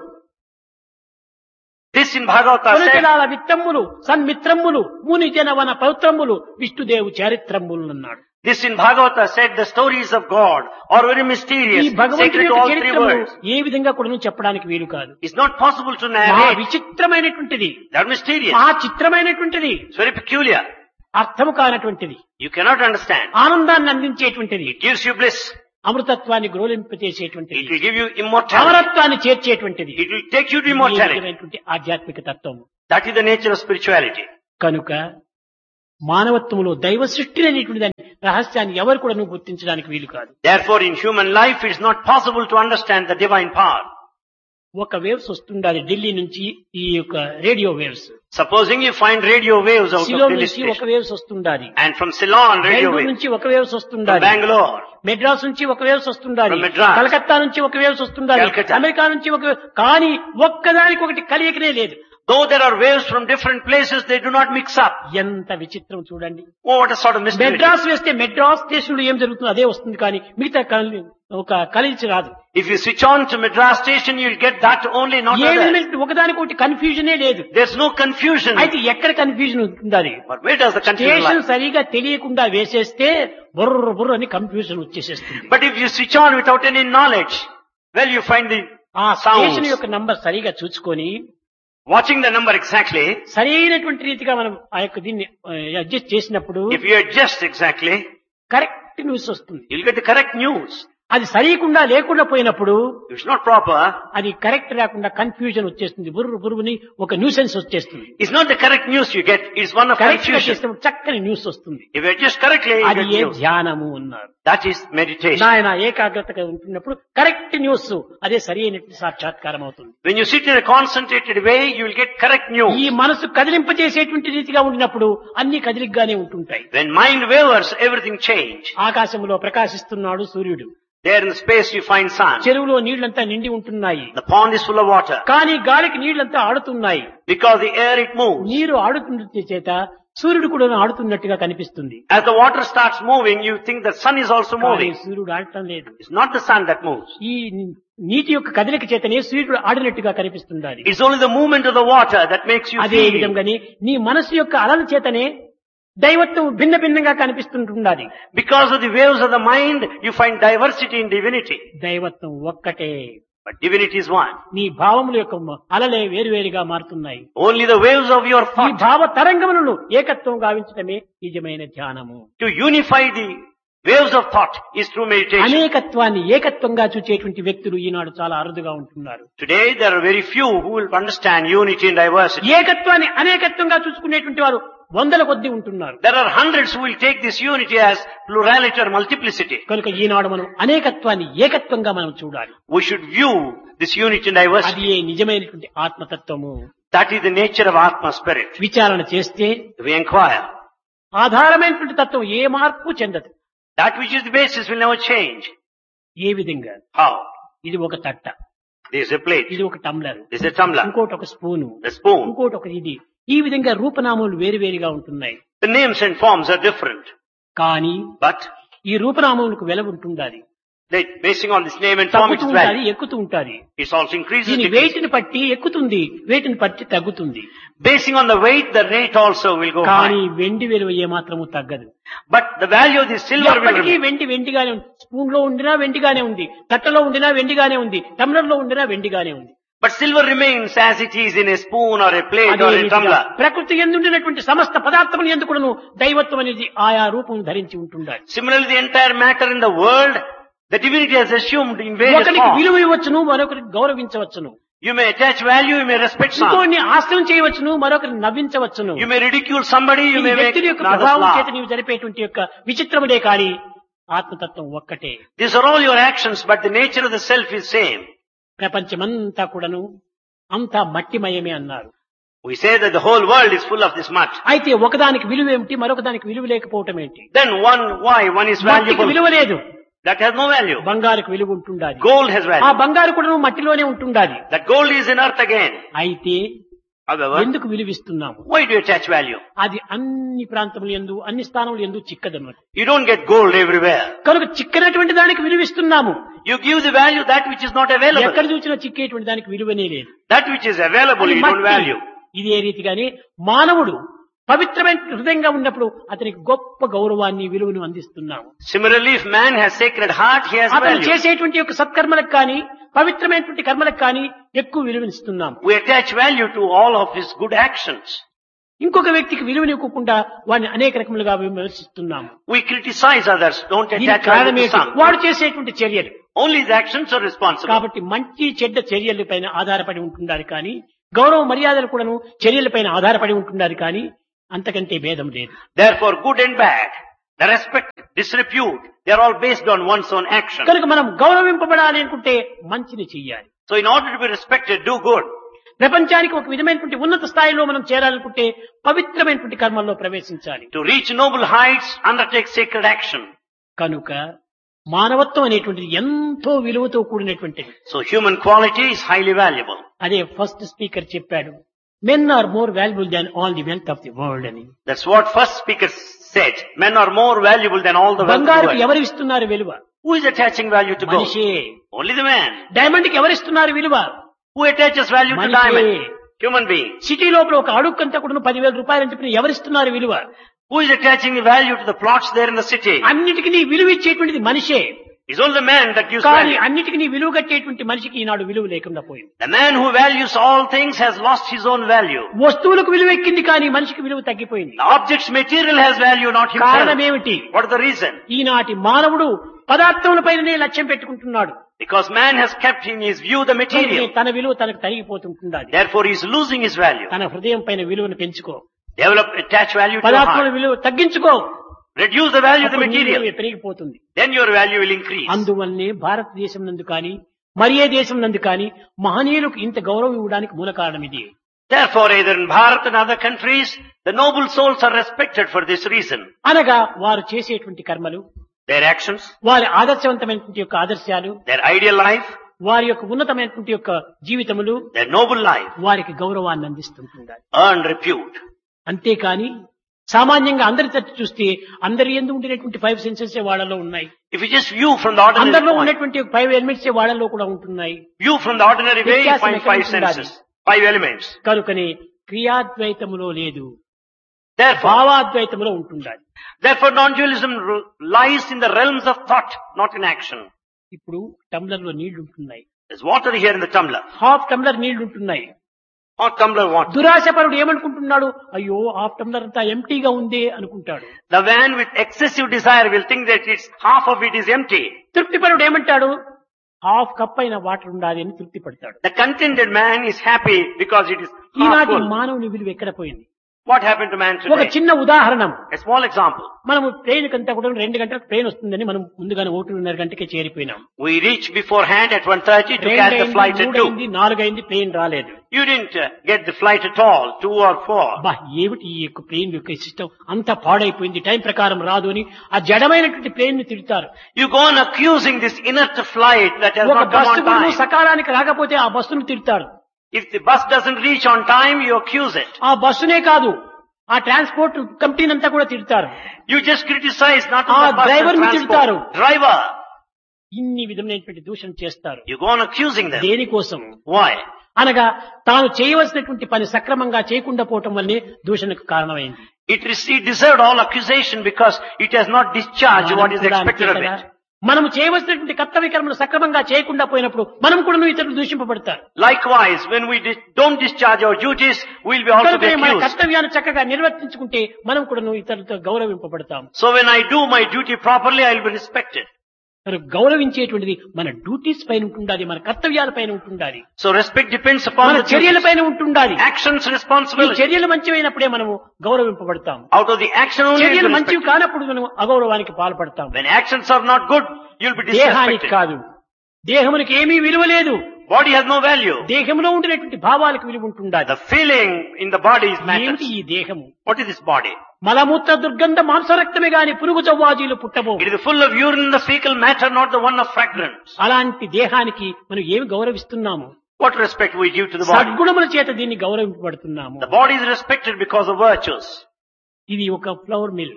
This in Bhagavata said, కొలతలాల విత్తమ్ములు సన్మిత్రమ్ములు ముని జనవన పౌత్రమ్ములు విష్ణుదేవు చారిత్రమ్ములు అన్నాడు. this in Bhagavata said the stories of God are very ఈ mysterious, భగవంతుని sacred to యొక్క all three చరిత్రము worlds. ఏ విధంగా కూడా చెప్పడానికి వీలు కాదు. It's not possible to మహా narrate. విచిత్రమైనటువంటిది, They're mysterious. మహా చిత్రమైనటువంటిది, It's very peculiar. అర్థము కానటువంటిది, You cannot understand. ఆనందాన్ని అందించేటువంటిది, It gives you bliss. అమృతత్వాన్ని It గ్రోలింపచేసేటువంటిది, will give you immortality. అమరత్వాన్ని చేర్చేటువంటిది It will take you to ఈ immortality. విధమైనటువంటి ఆధ్యాత్మిక తత్వము. That is the nature of spirituality. కనుక మానవత్వంలో దైవ సృష్టి అనేటువంటి దాని రహస్యాన్ని ఎవరు కూడా గుర్తించడానికి వీలు కాదు. Therefore, in human life, it is not possible to understand the divine power. ఒక వేవ్స్ వస్తుండాలి ఢిల్లీ నుంచి, ఈ యొక్క radio waves. Supposing you find radio waves out సిలో of Delhi నుంచి ఒక station, waves వస్తుండాలి, and from Ceylon radio Bengaluru waves, నుంచి ఒక waves from వస్తుండాలి, Bangalore, Madras నుంచి ఒక వేవ్స్ వస్తుండాలి, From Madras. కలకత్తా నుంచి ఒక వేవ్స్ వస్తుండాలి, Calcutta. అమెరికా నుంచి ఒక కానీ ఒక్కదానికి ఒకటి కలియకనే లేదు. though there are waves from different places, they do not mix up. ఎంత విచిత్రం చూడండి. Oh, what a sort of mystery. Madras వేస్తే మెడ్రాస్ స్టేషన్ లో ఏం జరుగుతుందో అదే వస్తుంది, కానీ మిగతా ఒక కలిసి రాదు. If you switch on to Madras station, you'll get that only, not A other. Element ఒకదానికి ఒకటి కన్ఫ్యూజనే లేదు. There's no confusion. అయితే ఎక్కడ కన్ఫ్యూజన్ ఉంటుంది? But where does the confusion station lie? సరిగా తెలియకుండా వేసేస్తే బుర్ర బుర్ర అని confusion వచ్చేసేస్తుంది. But if you switch on without any knowledge, well, you find the ఆ స్టేషన్ sounds. యొక్క నంబర్ సరిగా చూసుకొని Watching the number exactly, సరైనటువంటి రీతిగా మనం ఆ యొక్క దీన్ని అడ్జస్ట్ చేసినప్పుడు if you adjust exactly, correct news వస్తుంది. you'll get the correct news. అది సరికుండా లేకుండా పోయినప్పుడు If it's not proper, అది కరెక్ట్ లేకుండా కన్ఫ్యూజన్ వచ్చేస్తుంది, బుర్రు బుర్రుని ఒక న్యూసెన్స్ వచ్చేస్తుంది. it's not the correct news you get, it's one of correct గా confusion. చేసినప్పుడు చక్కని న్యూస్ వస్తుంది. If you adjust correctly, you అది get ఏ news. ధ్యానము అన్నారు. That is meditation. నాయన ఏకాగ్రతగా ఉంటున్నప్పుడు కరెక్ట్ న్యూస్ అదే సరి అయినటువంటి సాక్షాత్కారం అవుతుంది. When you sit in a concentrated way, you will get correct ఈ news. మనసు కదిలింపజేసేటువంటి రీతిగా ఉండినప్పుడు అన్ని కదిలిగ్గానే ఉంటుంటాయి. When mind wavers, everything change. ఆకాశంలో ప్రకాశిస్తున్నాడు సూర్యుడు, There in space you find sun. చెరువులో నీళ్లంతా నిండి ఉంటున్నాయి, The pond is full of water. కానీ గాలికి నీళ్లంతా ఆడుతున్నాయి. Because the air it moves. నీరు ఆడుతున్న చేత సూర్యుడు కూడా ఆడుతున్నట్టుగా కనిపిస్తుంది. As the water starts moving, you think the sun is also కానీ moving. సూర్యుడు ఆడటం లేదు. It's not the sun that moves. ఈ నీటి యొక్క కదలిక చేతనే సూర్యుడు ఆడినట్టుగా కనిపిస్తుండాలి. It's only the movement of the water that makes you అదే feel. విధంగానే నీ మనసు యొక్క అలల చేతనే దైవత్వం భిన్న భిన్నంగా కనిపిస్తుంటుండాలి. Because of the waves of the mind, you find diversity in divinity. దైవత్వం ఒక్కటే, But divinity is one. నీ భావముల యొక్క అలలే వేరువేరుగా మారుతున్నాయి. Only the waves of your ఈ thought. భావ తరంగములను ఏకత్వం గావించడమే నిజమైన ధ్యానము. To unify the waves of thought is through meditation. అనేకత్వాన్ని ఏకత్వంగా చూచేటువంటి వ్యక్తులు ఈనాడు చాలా అరుదుగా ఉంటున్నారు. Today there are very few who will understand unity and diversity. ఏకత్వాన్ని అనేకత్వంగా చూసుకునేటువంటి వారు వందల కొద్దీ ఉంటున్నారు. There are hundreds who will take this unity as plurality or multiplicity. కనుక ఈనాడు మనం అనేకత్వాన్ని ఏకత్వంగా మనం చూడాలి. We should view this unity and అది diversity. ఏ నిజమైనటువంటి ఆత్మతత్వము. That is the nature of Atma spirit. విచారణ చేస్తే We inquire. ఆధారమైనటువంటి తత్వం ఏ మార్పు చెందదు. That which is the basis will never change. ఏ విధంగా? How? ఇది ఒక తట్ట, This is a plate. ఇది ఒక tumbler, This is a tumbler. ఇంకోటి ఒక స్పూను, The spoon. ఇంకోటి ఒక ఇది. ఈ విధంగా రూపనామములు వేరువేరుగా ఉంటున్నాయి. The names and forms are different. కానీ But ఈ రూపనామములకు వెల ఉంటుండాలి. they, basing on this name and form, తగ్గుతూ it's ఉంటాది, value. ఎక్కుతూ ఉంటాది. It also increases. దీని decreases. వెయిట్ని బట్టి ఎక్కుతుంది, వెయిట్ని బట్టి తగ్గుతుంది. Basing on the weight, the rate also will go కానీ high. వెండి విలువ ఏ మాత్రము తగ్గదు. But the value of the silver will ఎప్పటికీ remain. వెండి వెండిగానే ఉంది. స్పూన్ లో ఉండినా వెండిగానే ఉంది, తట్టలో ఉండినా వెండిగానే ఉంది, టంబ్లర్ లో ఉండినా వెండిగానే ఉంది. But silver remains as it is in a spoon or a plate అదే or a రీతిగా tumbler. ప్రకృతి ఎందుండినటువంటి సమస్త పదార్థములు ఎందుకును దైవత్వం అనేది ఆయా రూపం ధరించి ఉంటుండాలి. Similarly, the entire matter in the world, the divinity has assumed in various ఒకరికి forms. విలువ ఇవ్వచ్చును, మరొకరికి గౌరవించవచ్చును. You may attach value, you may respect some. ఇంకోని ఆశ్రయం చేయవచ్చును, మరొకరిని నవ్వించవచ్చును. You may ridicule somebody, you ఇది may make వ్యక్తుల యొక్క others ప్రభావం చేత laugh. నీవు జరిపేటువంటి యొక్క విచిత్రములే కానీ ఆత్మతత్వం ఒక్కటే. These are all your actions, but the nature of the self is same. ప్రపంచమంతా కూడాను అంతా మట్టిమయమే అన్నారు. We say that the whole world is full of this mud. అయితే ఒకదానికి విలువ ఏమిటి, మరొకదానికి విలువ లేకపోవటం ఏంటి? Then why one is మట్టికి valuable? విలువ లేదు, That has no value. బంగారుకు విలువ ఉంటుండాలి. Gold has ఆ value. బంగారు కూడా మట్టిలోనే ఉంటుండాలి. That gold is in earth again. అయితే However, ఎందుకు విలువిస్తున్నాము? why do you attach value? అది అన్ని ప్రాంతములు యందు అన్ని స్థానములు యందు చిక్కదన్నమాట. You don't get gold everywhere. కనుక చిక్కనటువంటి దానికి విలువిస్తున్నాము. You give the value that which is not available. ఎక్కడ చూసినా చిక్కేటువంటి దానికి విలువనే లేదు. That which is available, అది you don't మట్టి. value. ఇదే రీతిగానే మానవుడు పవిత్రమైన హృదయంగా ఉన్నప్పుడు అతనికి గొప్ప గౌరవాన్ని విలువను అందిస్తున్నాము. Similarly, if man has sacred heart, he has అతను value. చేసేటువంటి యొక్క సత్కర్మలకు కానీ పవిత్రమైనటువంటి కర్మలకు కానీ ఎక్కువ విలువనిస్తున్నాము. We attach value to all of his good actions. ఇంకొక వ్యక్తికి విలువనివ్వకుండా వాడిని అనేక రకములుగా విమర్శిస్తున్నాము. We criticize others, don't దీనికి attach value to కారణమేంటి? some. వాడు చేసేటువంటి చర్యలు. Only his actions are responsible. కాబట్టి మంచి చెడ్డ చర్యల పైన ఆధారపడి ఉంటుండాలి కానీ గౌరవ మర్యాదలు కూడాను చర్యలపైన ఆధారపడి ఉంటున్నారు కానీ అంతకంటే భేదం లేదు. Therefore, good and bad, the respect, disrepute, they are all based on one's own action. కనుక మనం గౌరవింపబడాలి అనుకుంటే మంచిని చెయ్యాలి. So in order to be respected, do good. ప్రపంచానికి ఒక విధమైనటువంటి ఉన్నత స్థాయిలో మనం చేరాలనుకుంటే పవిత్రమైనటువంటి కర్మల్లో ప్రవేశించాలి. To reach noble heights, undertake sacred action. కనుక మానవత్వం అనేటువంటిది ఎంతో విలువతో కూడినటువంటిది. So human quality is highly valuable. అదే ఫస్ట్ స్పీకర్ చెప్పాడు, men are more valuable than all the wealth of the world అని. That's what first speaker said. Men are more valuable than all the wealth of the బంగారుకి world. ఎవరు ఇస్తున్నారు విలువ? Who is attaching value to gold? మనిషే. Only the man. Diamond కి ఎవరు ఇస్తున్నారు విలువ? Who attaches value to మనిషే. diamond? Human being. సిటీ లోపల ఒక అడుక్కంతా కూడా 10,000 రూపాయలు అని చెప్పిన ఎవరిస్తున్నారు విలువ? Who is attaching value to the plots there in the city? అన్నిటికీ నీ విలువ ఇచ్చేటువంటిది మనిషే. It's only the man that gives కానీ value. అన్నిటికీ నీ విలువ కట్టేటువంటి మనిషికి ఈనాడు విలువ లేకుండా పోయింది. The man who values all things has lost his own value. వస్తువులకు విలువ ఎక్కింది కానీ మనిషికి విలువ తగ్గిపోయింది. The object's material has value, not కారణం himself. ఏమిటి? What is the reason? ఈనాటి మానవుడు పదార్థములపైనే లక్ష్యం పెట్టుకుంటున్నాడు. Because man has kept in his view the material. తన విలువ తనకు తరిగిపోతుంటున్నది. Therefore he is losing his value. తన హృదయం పైన విలువను పెంచుకో, Attach value to your పదార్థముల heart. విలువ తగ్గించుకో, Reduce the value of the అప్పుడు నీ material. విలువ పెరిగిపోతుంది. Then your value will increase. అందువల్లనే భారతదేశం నందు కానీ మరి ఏ దేశం నందు కానీ మహనీయులకు ఇంత గౌరవం ఇవ్వడానికి మూల కారణం ఇది. Therefore, either in Bharat and other countries, the noble souls are respected for this reason. అనగా వారు చేసేటువంటి కర్మలు, Their actions, వారి ఆదర్శవంతమైనటువంటి యొక్క ఆదర్శాలు, their ideal life, వారి యొక్క ఉన్నతమైనటువంటి యొక్క జీవితములు their noble life, వారికి గౌరవాన్ని అందిస్తుంటారు. earn repute. అంతేకాని సామాన్యంగా అందరి తట్టు చూస్తే అందరి యందు ఉండేటువంటి 5 సెన్సెస్ వాళ్ళలో ఉన్నాయి. If you just view from the ordinary అందరిలో point, ఉన్నటువంటి 5 ఎలిమెంట్స్ వాళ్ళలో కూడా ఉంటున్నాయి. view from the ordinary way, you వ్యత్యాసం find ఎక్కడ 5 ఉండాలి? senses, 5 elements. కనుకనే క్రియాద్వైతములో లేదు, Therefore, భావాద్వైతములో ఉంటుండాలి. non-dualism lies in the realms of thought, not in action. ఇప్పుడు టంబ్లర్ లో నీళ్లు ఉంటున్నాయి, There's water here in the tumbler. Half tumbler నీళ్లు ఉంటున్నాయి. Not tumbler water. దురాశపరుడు ఏమనుకుంటున్నాడు? అయ్యో హాఫ్ టంబ్లర్ అంతా ఎంటీగా ఉంది అనుకుంటాడు. The man with excessive desire will think that it's half of it is empty. తృప్తిపరుడు ఏమంటాడు? హాఫ్ కప్ అయిన వాటర్ ఉండాలి అని తృప్తి పడతాడు. The contented man is happy because it is half ఈనాటి full. మానవుని విలువ ఎక్కడ పోయింది? What happened to man ఒక today? చిన్న ఉదాహరణ, A small example. మనము ట్రైన్ కంతా కూడా 2 గంటలకు ట్రైన్ వస్తుందని మనం ముందుగానే 1:30 గంటకే చేరిపోయినాం. We reached beforehand at 1:30 to catch the flight at 2. 4 train రాలేదు. You didn't get the flight at all, 2 or 4. బా ఏమిటి ఈ యొక్క ప్లేన్ యొక్క సిస్టమ్ అంతా పాడైపోయింది, టైం ప్రకారం రాదు అని ఆ జడమైనటువంటి ప్లేన్ ని తిడతారు. You go on accusing this inert flight that has ఒక not come bus on time. సకాలానికి రాకపోతే ఆ బస్సును తిడతారు. If the bus doesn't reach on time, you accuse it. ఆ బస్సునే కాదు, ఆ ట్రాన్స్పోర్ట్ కంపెనీ అంతా కూడా తిడతారు. You just criticize not ఆ only the bus driver and ని తిడతారు. transport. Driver. ఇన్ని విధమైనటువంటి దూషణ చేస్తారు. You go on accusing them. దేనికోసం? Why? అనగా తాను చేయవలసినటువంటి పని సక్రమంగా చేయకుండా పోవటం వల్లే దూషణకు కారణమైంది. It deserved all accusation because it has not discharged what is expected of it. మనము చేయవలసినటువంటి కర్తవ్య కర్మలు సక్రమంగా చేయకుండా పోయినప్పుడు మనం కూడా ఇతరులు దూషింపబడతారు. Likewise, when we don't discharge our duties, we will be also be మన accused. కర్తవ్యాన్ని చక్కగా నిర్వర్తించుకుంటే మనం కూడా ఇతరులతో గౌరవింపబడతాం. So when I do my duty properly, I will be respected. గౌరవించేటువంటిది మన డ్యూటీస్ పైన ఉంటుండాలి, మన కర్తవ్యాల పైన ఉంటుండాలి, So respect depends upon మన the చర్యల duties. పైన ఉంటుండాలి. Actions ఈ responsibility. చర్యలు మంచివైనప్పుడే మనము గౌరవింపబడతాం. Out of the action only you చర్యలు will be మంచివి respected. కానప్పుడు మనం అగౌరవానికి పాల్పడతాం. When actions are not good, you will be దేహానికి disrespected. కాదు, దేహమునికి ఏమీ విలువ లేదు. Body has no value. దేహంలో ఉండినటువంటి భావాలకు విలువ ఉంటుండాలి. The feeling in the body is matters. ఏమిటి ఈ దేహము? What is this body? మలమూత్ర దుర్గంధ మాంసరక్తమే గాని పురుగు చవ్వాజీలు పుట్టబో. It is full of urine, the fecal matter, not the one of fragrance. అలాంటి దేహానికి మనం ఏమి గౌరవిస్తున్నాము? What respect we give to the body? సద్గుణముల చేత దీన్ని గౌరవింపబడుతున్నాము. The body is respected because of virtues. ఇది ఒక flower mill.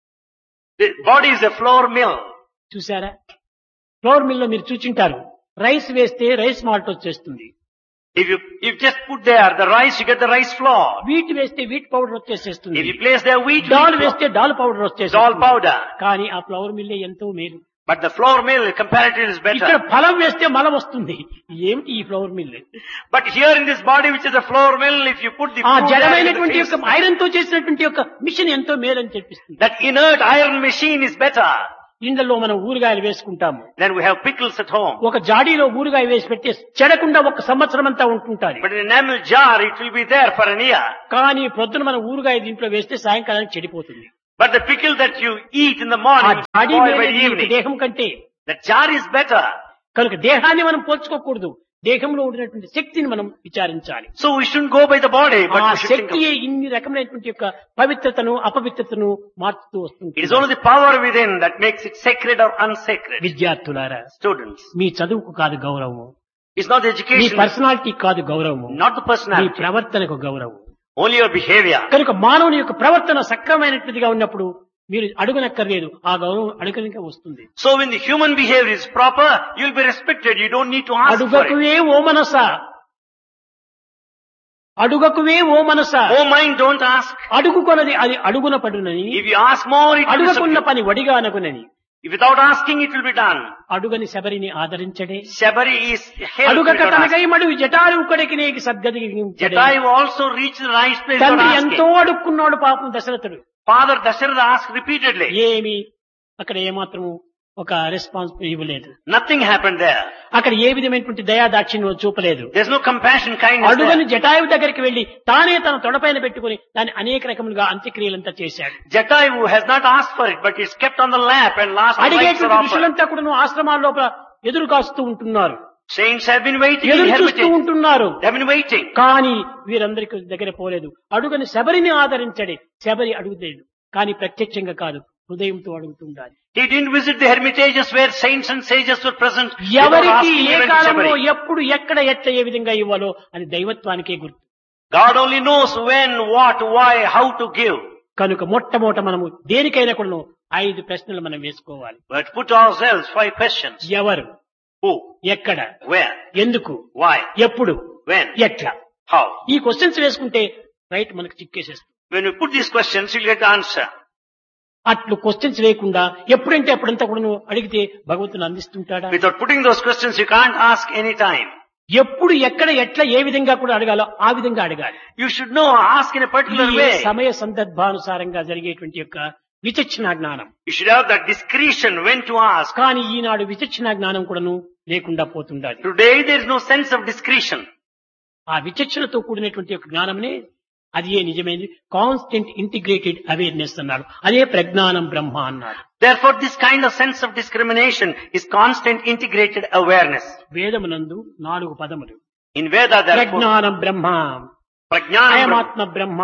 The body is a flour mill. చూసారా? Flower mill లో మీరు చూచింటారు, రైస్ వేస్తే రైస్ మాల్ట్ వచ్చేస్తుంది, If you just put there the rice, you get the rice flour. Wheat వేస్తే wheat powder వచ్చేసేస్తుంది, If you place there wheat, doll wheat వేస్తే doll powder flour, వచ్చేస్తుంది. dal powder. కానీ ఆ flower mill ఎంతో మేలు. But the flour mill comparatively is ఇక్కడ better. ఫలం వేస్తే మలం వస్తుంది. ఏమిటి ఈ flower mill? But here in this body, which is a flour mill, if you put the ఆ fruit there, జడమైనటువంటి it యొక్క ఐరన్ తో చేసినటువంటి యొక్క మిషన్ ఎంతో మేలని చెప్పిస్తుంది. that inert iron machine is better. ఇండ్లలో మనం ఊరగాయలు వేసుకుంటాము. Then we have pickles at home. ఒక జాడీలో ఊరగాయ వేసి పెట్టి చెడకుండా ఒక సంవత్సరం అంతా ఉంటుంటారు. But in an enamel jar, it will be there for an year. కానీ ప్రొద్దున మనం ఊరగాయ దీంట్లో వేస్తే సాయంకాలానికి చెడిపోతుంది. But the pickle that you eat in the ఆ morning, జాడీ spoil by మేలే the ఈ evening. దేహం కంటే. The jar is better. కనుక దేహాన్ని మనం పోల్చుకోకూడదు, దేహంలో ఉండినటువంటి శక్తిని మనం విచారించాలి. So we shouldn't go by the body, but ఆ we should think of శక్తియే ఇన్ని రకమైనటువంటి యొక్క పవిత్రతను అపవిత్రతను మార్చుతూ వస్తుంది. it is only the power within that makes it sacred or unsacred. విద్యార్థులారా, Students, మీ చదువుకు కాదు గౌరవము, it's not the me education, personality కాదు గౌరవము, not the మీ personality, ప్రవర్తనకు గౌరవం. only your behavior. కనుక మానవుని యొక్క ప్రవర్తన సక్రమైనటువంటిదిగా ఉన్నప్పుడు మీరు అడుగునక్కర్లేదు, ఆ గౌరవం అడుగనికే వస్తుంది. So when the human behavior is proper, you'll be respected. You don't need to ask for it. అడుగకువే ఓ మనస, అడుగకువే ఓ మనస, Oh mind, don't ask. అడుగుకొనది అది అడుగున పడునని, If you ask more, it will be అడుగకున్న subdued. పని వడిగా అనగునని. If without asking, it will be done. అడుగని శబరిని ఆదరించడే, Shabari is held అడుగక without asking. తనకై మడు జటాలు ఉక్కడికి నీకు సద్గతి. Jatayu also reached the right place without తండ్రి asking. ఎంతో అడుక్కున్నాడు పాపం దశరథుడు. Father Dasharatha asked repeatedly. ఏమి అక్కడ ఏమాత్రము ఒక రెస్పాన్స్ ఇవ్వలేదు. Nothing happened there. అక్కడ ఏ విధమైనటువంటి దయాదాక్షిణ్యం చూపలేదు. There's no compassion, kindness అడుగని there. Jatayu దగ్గరికి వెళ్లి తానే తన తొడపైన పెట్టుకుని దాన్ని అనేక రకములుగా అంత్యక్రియలంతా చేశాడు. Jatayu has not asked for it, but it's kept on the lap and last rites are అడిగేటువంటి offered. ఋషులంతా కూడా ఆశ్రమాల లోపల ఎదురు కాస్తూ ఉంటున్నారు, Saints have been waiting in ఎదురు చూస్తూ hermitage. ఉంటున్నారు. They have been waiting. కానీ వీరందరికీ దగ్గర పోలేదు. అడుగని శబరిని ఆదరించడే, శబరి అడుగులేదు కానీ ప్రత్యక్షంగా కాదు, హృదయంతో అడుగుతుండాలి. He didn't visit the hermitages where saints and sages were present. without ఎవరికి asking ఏ even కాలంలో Shabari. ఎప్పుడు ఎక్కడ ఎట్లా ఏ విధంగా ఇవ్వాలో అని దైవత్వానికే గుర్తు. God only knows when, what, why, how to give. కనుక మొట్టమొదట మనము దేనికైనా కూడా 5 ప్రశ్నలు మనం వేసుకోవాలి. But put ourselves 5 questions. ఎవరు, Who, ఎక్కడ, where, ఎందుకు, why, ఎప్పుడు, when, ఎట్లా, how. ఈ క్వశ్చన్స్ వేసుకుంటే రైట్ మనకు చిక్కేసేస్తుంది. When you put these questions, you'll get the answer. అట్లు క్వశ్చన్స్ వేయకుండా ఎప్పుడంటే అప్పుడంతా కూడా నువ్వు అడిగితే భగవంతుని అందిస్తుంటాడా? Without putting those questions, you can't ask any time. ఎప్పుడు ఎక్కడ ఎట్లా ఏ విధంగా కూడా అడగాలో ఆ విధంగా అడగాలి. You should know, ask in a particular ఈ way. సమయ సందర్భానుసారంగా జరిగేటువంటి యొక్క విచక్షణ జ్ఞానం. You should have that discretion when to ask. కానీ ఈనాడు విచక్షణ జ్ఞానం కూడాను లేకుండా పోతుండాలి. Today there is no sense of discretion. ఆ విచక్షణతో కూడినటువంటి యొక్క జ్ఞానమనే అది ఏ నిజమైనది కాన్స్టెంట్ ఇంటిగ్రేటెడ్ అవేర్నెస్ అన్నాడు. అదే ప్రజ్ఞానం బ్రహ్మ అన్నాడు. Therefore this kind of sense of discrimination is constant integrated awareness. వేదమునందు 4 పదములు. In Veda there are ప్రజ్ఞానం బ్రహ్మ, Prajnana Brahma, అయమాత్మ బ్రహ్మ,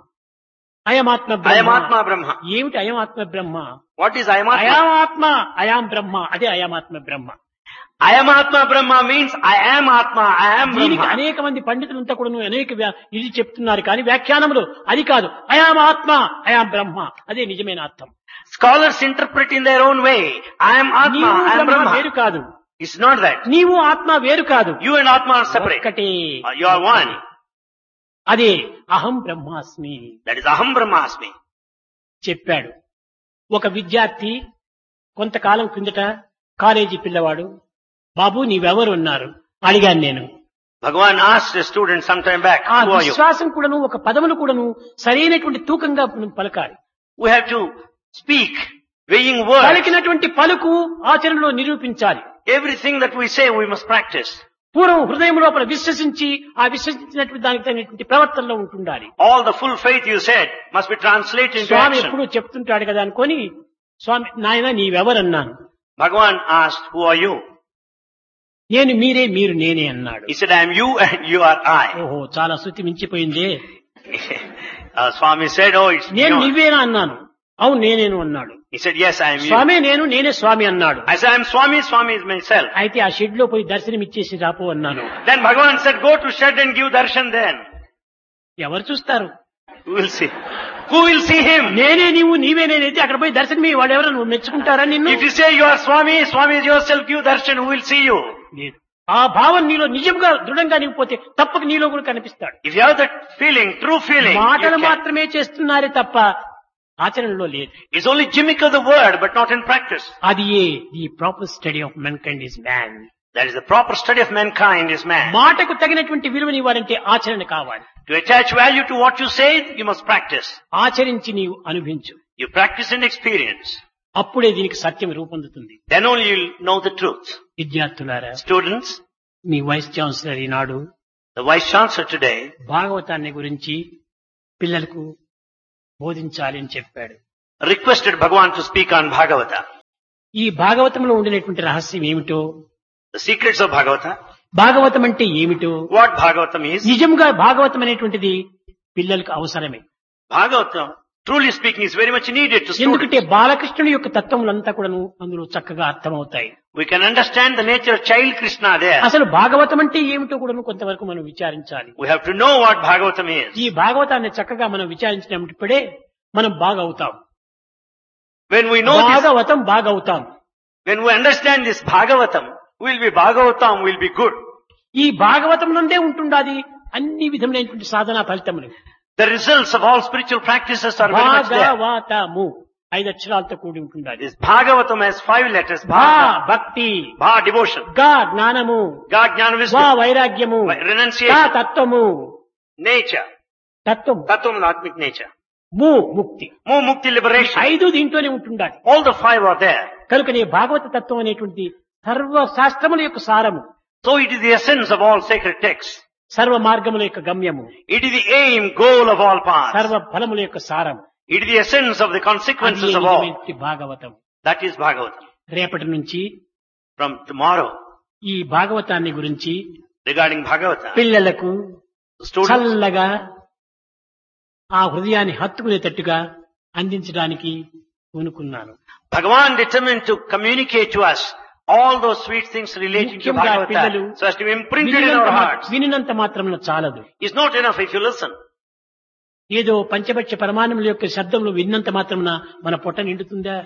అయమాత్మ బ్రహ్మ. Ayamatma Brahma. ఏమిటి అయమాత్మ బ్రహ్మ? What is Ayamatma? అయామాత్మ అయాం బ్రహ్మ, అదే అయమాత్మ బ్రహ్మ. Ayamatma Brahma means I am Atma, I am దీనికి Brahma. అనేక మంది పండితులంతా కూడా అనేక ఇది చెప్తున్నారు కానీ వ్యాఖ్యానములు అది కాదు. అయాం ఆత్మ అయాం బ్రహ్మ, అదే నిజమైన అర్థం. Scholars interpret in their own way. I am Atma, నీవు I am బ్రహ్మ Brahma. వేరు కాదు, It's not that. నీవు ఆత్మ వేరు కాదు, You and Atma are separate. ఒక్కటే. You are one. అదే అహం బ్రహ్మాస్మి That is Aham Brahmasmi. చెప్పాడు. ఒక విద్యార్థి కొంతకాలం కిందట కాలేజీ పిల్లవాడు, బాబు నీవెవరు అన్నారు అడిగాను నేను. Bhagavan asked a student sometime back, ఆ who are you? విశ్వాసం కూడాను ఒక పదమును కూడాను సరైనటువంటి తూకంగా పలకాలి. We have to speak, weighing words. పలికినటువంటి పలుకు ఆచరణలో నిరూపించాలి. Everything that we say, we must practice. పూర్వం హృదయం లోపల విశ్వసించి ఆ విశ్వసించినటువంటి దానికి తగినటువంటి ప్రవర్తనలో ఉంటుండాలి. All the full faith you said must be translated into Swamy action. ఎప్పుడు చెప్తుంటాడు కదా అనుకొని, స్వామి నాయన నీవెవరన్నాను. Bhagavan asked, who are you? నేను మీరే మీరు నేనే అన్నాడు. He said, I am you and you are I. ఓహో చాలా శృతి మించిపోయిందే. Swami said, oh, it's నేను you. నీవేనా అన్నాను. అవును నేనేను అన్నాడు. He said, yes, I am you. స్వామి నేనే స్వామి అన్నాడు. I said, I am Swami, Swami is myself. అయితే ఆ షెడ్ లో పోయి దర్శనం ఇచ్చేసి రాపో అన్నాను. Then Bhagavan said, go to shed and give darshan then. ఎవరు చూస్తారు? We will see. Who will see him? నేనే నీవు నీవే నేనైతే అక్కడ పోయి దర్శనం వాడు ఎవరు నువ్వు మెచ్చుకుంటారా నిన్ను? If you say you are Swami, Swami is yourself, give darshan, who will see you? లేదు. ఆ భావం నీలో నిజంగా దృఢంగా నింపిపోతే తప్పక నీలో కూడా కనిపిస్తాడు. If you have that feeling, true feeling, you మాటలు can. మాత్రమే చేస్తున్నారే తప్ప ఆచరణలో లేదు. It's only gimmick of the word, but not in practice. అది the proper study of మెన్కైండ్ is man. That is the proper study of mankind is man. మాటకు తగినటువంటి విలువని ఇవ్వాలంటే ఆచరణ కావాలి. To attach value to what you say, you must practice. ఆచరించి నీవు అనుభవించు. You practice and experience. అప్పుడే దీనికి సత్యం రూపొందుతుంది. Then only you'll know the truth. విద్యార్థులారా, Students, me vice chancellor Eenadu the Vice Chancellor today భాగవతాన్ని గురించి పిల్లలకు బోధించాలి అని చెప్పాడు. requested Bhagavan to speak on Bhagavata. ఈ భాగవతంలో ఉండినటువంటి రహస్యం ఏమిటో, The secrets of Bhagavata, Bhagavatam అంటే ఏమిటో, what Bhagavatam is. నిజంగా భాగవతం అనేటువంటిది పిల్లలకు అవసరమే. Bhagavatam, truly speaking, is very much needed to ఎందుకంటే students. బాలకృష్ణుని యొక్క తత్వములంతా కూడాను అందులో చక్కగా అర్థమవుతాయి. We can understand the nature of child Krishna there. అసలు భాగవతం అంటే ఏమిటో కూడాను కొంతవరకు మనం విచారించాలి. We have to know what Bhagavatam is. ఈ భాగవతాన్ని చక్కగా మనం విచారించినప్పుడే మనం బాగవుతాం. When we know this, Bhagavatam బాగవుతాం. when we understand this Bhagavatam, we'll be Bhagavatam, we'll be good. ఈ భాగవతం నుండే ఉంటుండాది అన్ని విధములైనటువంటి సాధనా ఫలితములు. The results of all spiritual practices are very much there. భాగవతము 5 అక్షరాలతో కూడి ఉంటుండాలి. This Bhagavatam has 5 letters. భా Bha, భక్తి, Bha, devotion. గా జ్ఞానము, Ga, Jnana, వా wisdom. వైరాగ్యము, తా Renunciation. తత్వము, Nature. తత్వము, Tattvam, Atmic nature. ము ముక్తి. Mu, Mukti, liberation. 5 దీంట్లోనే ఉంటుండాలి. All the 5 are there. కనుకనే భాగవత తత్వం అనేటువంటి సర్వ శాస్త్రముల యొక్క సారము, So it is the essence of all sacred texts. సర్వ మార్గముల యొక్క గమ్యము, It is the aim, goal of all paths. సర్వ ఫలముల యొక్క సారం. It is the essence of the అది consequences of all. నిజమైనటువంటి భాగవతం. That is Bhagavatam. రేపటి నుంచి From tomorrow, ఈ భాగవతాన్ని గురించి regarding Bhagavata, పిల్లలకు students, చల్లగా ఆ హృదయాన్ని హత్తుకునేటట్టుగా అందించడానికి పూనుకున్నాను. Bhagavan determined to communicate to us all those sweet things relating to ముఖ్యంగా Bhagavata, పిల్లలు so as to be imprinted in our hearts. వినినంత మాత్రమున చాలదు. It's not enough if you listen. ఏదో పంచపక్ష పరమాణముల యొక్క శబ్దములు విన్నంత మాత్రమున మన పొట్ట నిండుతుందా?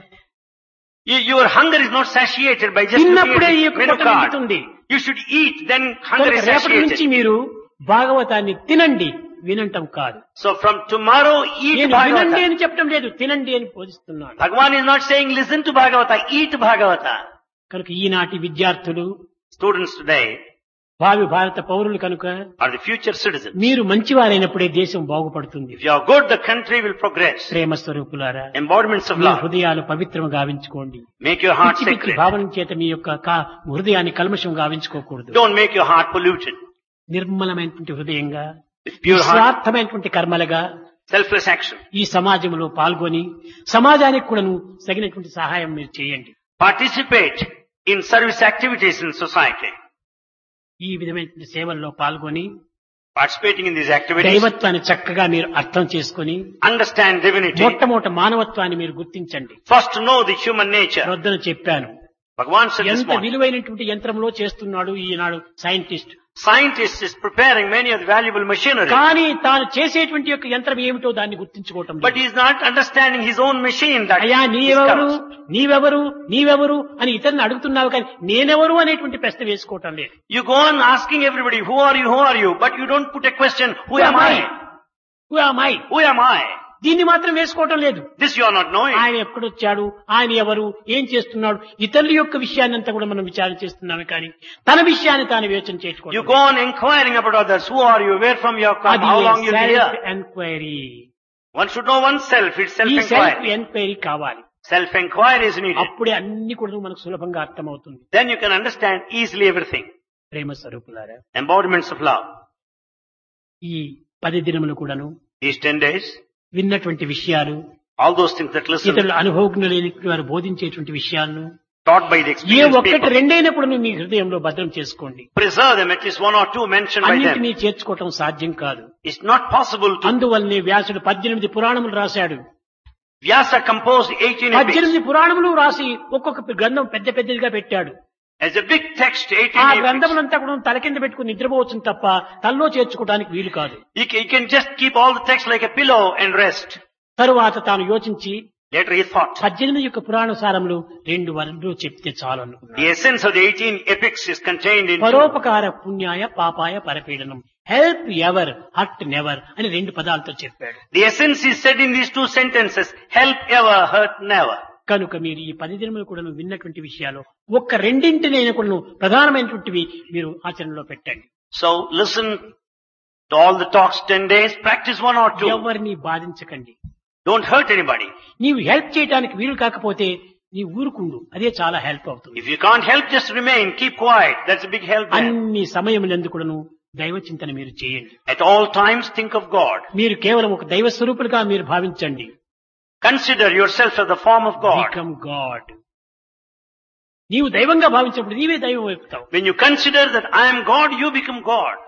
Your hunger is not satiated by just తిన్నప్పుడే ఈ looking యొక్క at పొట్ట menu card. నిండుతుంది. You should eat, then hunger is రేపటి నుంచి satiated. మీరు భాగవతాన్ని తినండి, వినంటం కాదు. So from tomorrow, eat నేను వినండి Bhagavata. అని చెప్పడం లేదు, తినండి అని బోధిస్తున్నాను. Bhagavan is not saying listen to Bhagavata, eat Bhagavata. కనుక ఈనాటి విద్యార్థులు Students today భావి భారత పౌరులు కనుక are the future citizens. మీరు మంచివారైనప్పుడే దేశం బాగుపడుతుంది. If you are good, the country will progress. ప్రేమ స్వరూపులారా, Embodiments of మీ love. హృదయాలు పవిత్రము గావించుకోండి. Make your heart పిచ్చి పిచ్చి sacred. భావన చేత మీ యొక్క హృదయాన్ని కల్మషం గావించుకోకూడదు. Don't make your heart polluted. నిర్మలమైనటువంటి హృదయంగా, With pure heart, నిస్వార్థమైనటువంటి కర్మలుగా selfless action. ఈ సమాజంలో పాల్గొని సమాజానికి కూడాను తగినటువంటి సహాయం మీరు చేయండి. Participate in service activities in society. ఈ విధమైనటువంటి సేవల్లో పాల్గొని Participating in these activities, దైవత్వాన్ని చక్కగా మీరు అర్థం చేసుకొని understand divinity. మొట్టమొదట మానవత్వాన్ని మీరు గుర్తించండి. First know the human nature. వద్దన చెప్పాను, Bhagavan said this ఎంత morning. విలువైనటువంటి యంత్రంలో చేస్తున్నాడు ఈనాడు scientist. Scientist is preparing many of the valuable machinery. కానీ తాను చేసేటువంటి యొక్క యంత్రం ఏమిటో దాన్ని గుర్తించుకోవటం But లేదు. he is not understanding his own machine that అయ్యా నీవెవరు discovers. నీవెవరు నీవెవరు అని ఇతరుని అడుగుతున్నావు కానీ నేనెవరు అనేటువంటి ప్రశ్న వేసుకోవటం లేదు. You go on asking everybody, who are you? But you don't put a question, who am I? Who am I? Who am I? దీన్ని మాత్రం వేసుకోవటం లేదు. This you are not knowing. ఆయన ఎక్కడొచ్చాడు, ఆయన ఎవరు, ఏం చేస్తున్నాడు, ఇతరుల యొక్క విషయాన్ని అంతా కూడా మనం విచారణ చేస్తున్నామే కానీ తన విషయాన్ని తాను యోచన You చేసుకోవడం go on inquiring about others. Who are you? Where from you have come? How long you been self here? Enquiry. One should know oneself. It's ఈ సెల్ఫ్ self-inquiry. ఎంక్వైరీ కావాలి. Self-inquiry is needed. అప్పుడే అన్ని కూడా మనకు సులభంగా అర్థమవుతుంది. Then you can understand easily everything. ప్రేమ స్వరూపులారా, Embodiments of love. ఈ 10 దినములు కూడాను These 10 days, విన్నటువంటి విషయాలు, all those things that listen, ఇతరుల అనుభవజ్ఞులు లేని వారు బోధించేటువంటి విషయాలను taught by the A experienced ఒక్కటి people, రెండైనప్పుడు మీ హృదయంలో భద్రం చేసుకోండి. preserve them, at least 1 or 2 mentioned by them. అన్నింటినీ చేర్చుకోవటం సాధ్యం కాదు. It's not possible to. అందువల్లనే వ్యాసుడు 18 పురాణములు రాశాడు. Vyasa composed 18 epics. 18 పురాణములు రాసి ఒక్కొక్క గ్రంథం పెద్ద పెద్దదిగా పెట్టాడు. As a big text, ఆ 18 epics. గ్రంథములంతా కూడా తల కింద పెట్టుకుని నిద్రపోవచ్చు తప్ప తల్లో చేర్చుకోవడానికి వీలు కాదు. You can just keep all the text like a pillow and rest. తరువాత తాను యోచించి Later he thought, 18 యొక్క పురాణ సారములు 2 వర్ణులు చెప్తే చాలు అనుకున్నాడు. the essence of the 18 epics is contained in పరోపకార పుణ్యాయ పాపాయ పరపీడనం, help ever hurt never అని 2 పదాలతో చెప్పాడు. The essence is said in these 2 sentences, help ever, hurt never. కనుక మీరు ఈ 10 దినములు కూడా విన్నటువంటి విషయాలు ఒక్క రెండింటినైనా కూడా ప్రధానమైనటువంటివి మీరు ఆచరణలో పెట్టండి. So listen to all the talks 10 days, practice 1 or 2. ఎవరిని బాధించకండి. Don't hurt anybody. నీవు హెల్ప్ చేయడానికి వీలు కాకపోతే నీ ఊరుకుండు, అదే చాలా హెల్ప్ అవుతుంది. If you can't help, just remain, keep quiet. That's a big help there. అన్ని సమయములందు కూడాను దైవ చింతన మీరు చేయండి. At all times think of God. మీరు కేవలం ఒక దైవ స్వరూపులుగా మీరు భావించండి. Consider yourself as the form of God. Become God. నీవు దైవంగా భావించినప్పుడు నీవే దైవం అవుతావు. When you consider that I am God, you become God.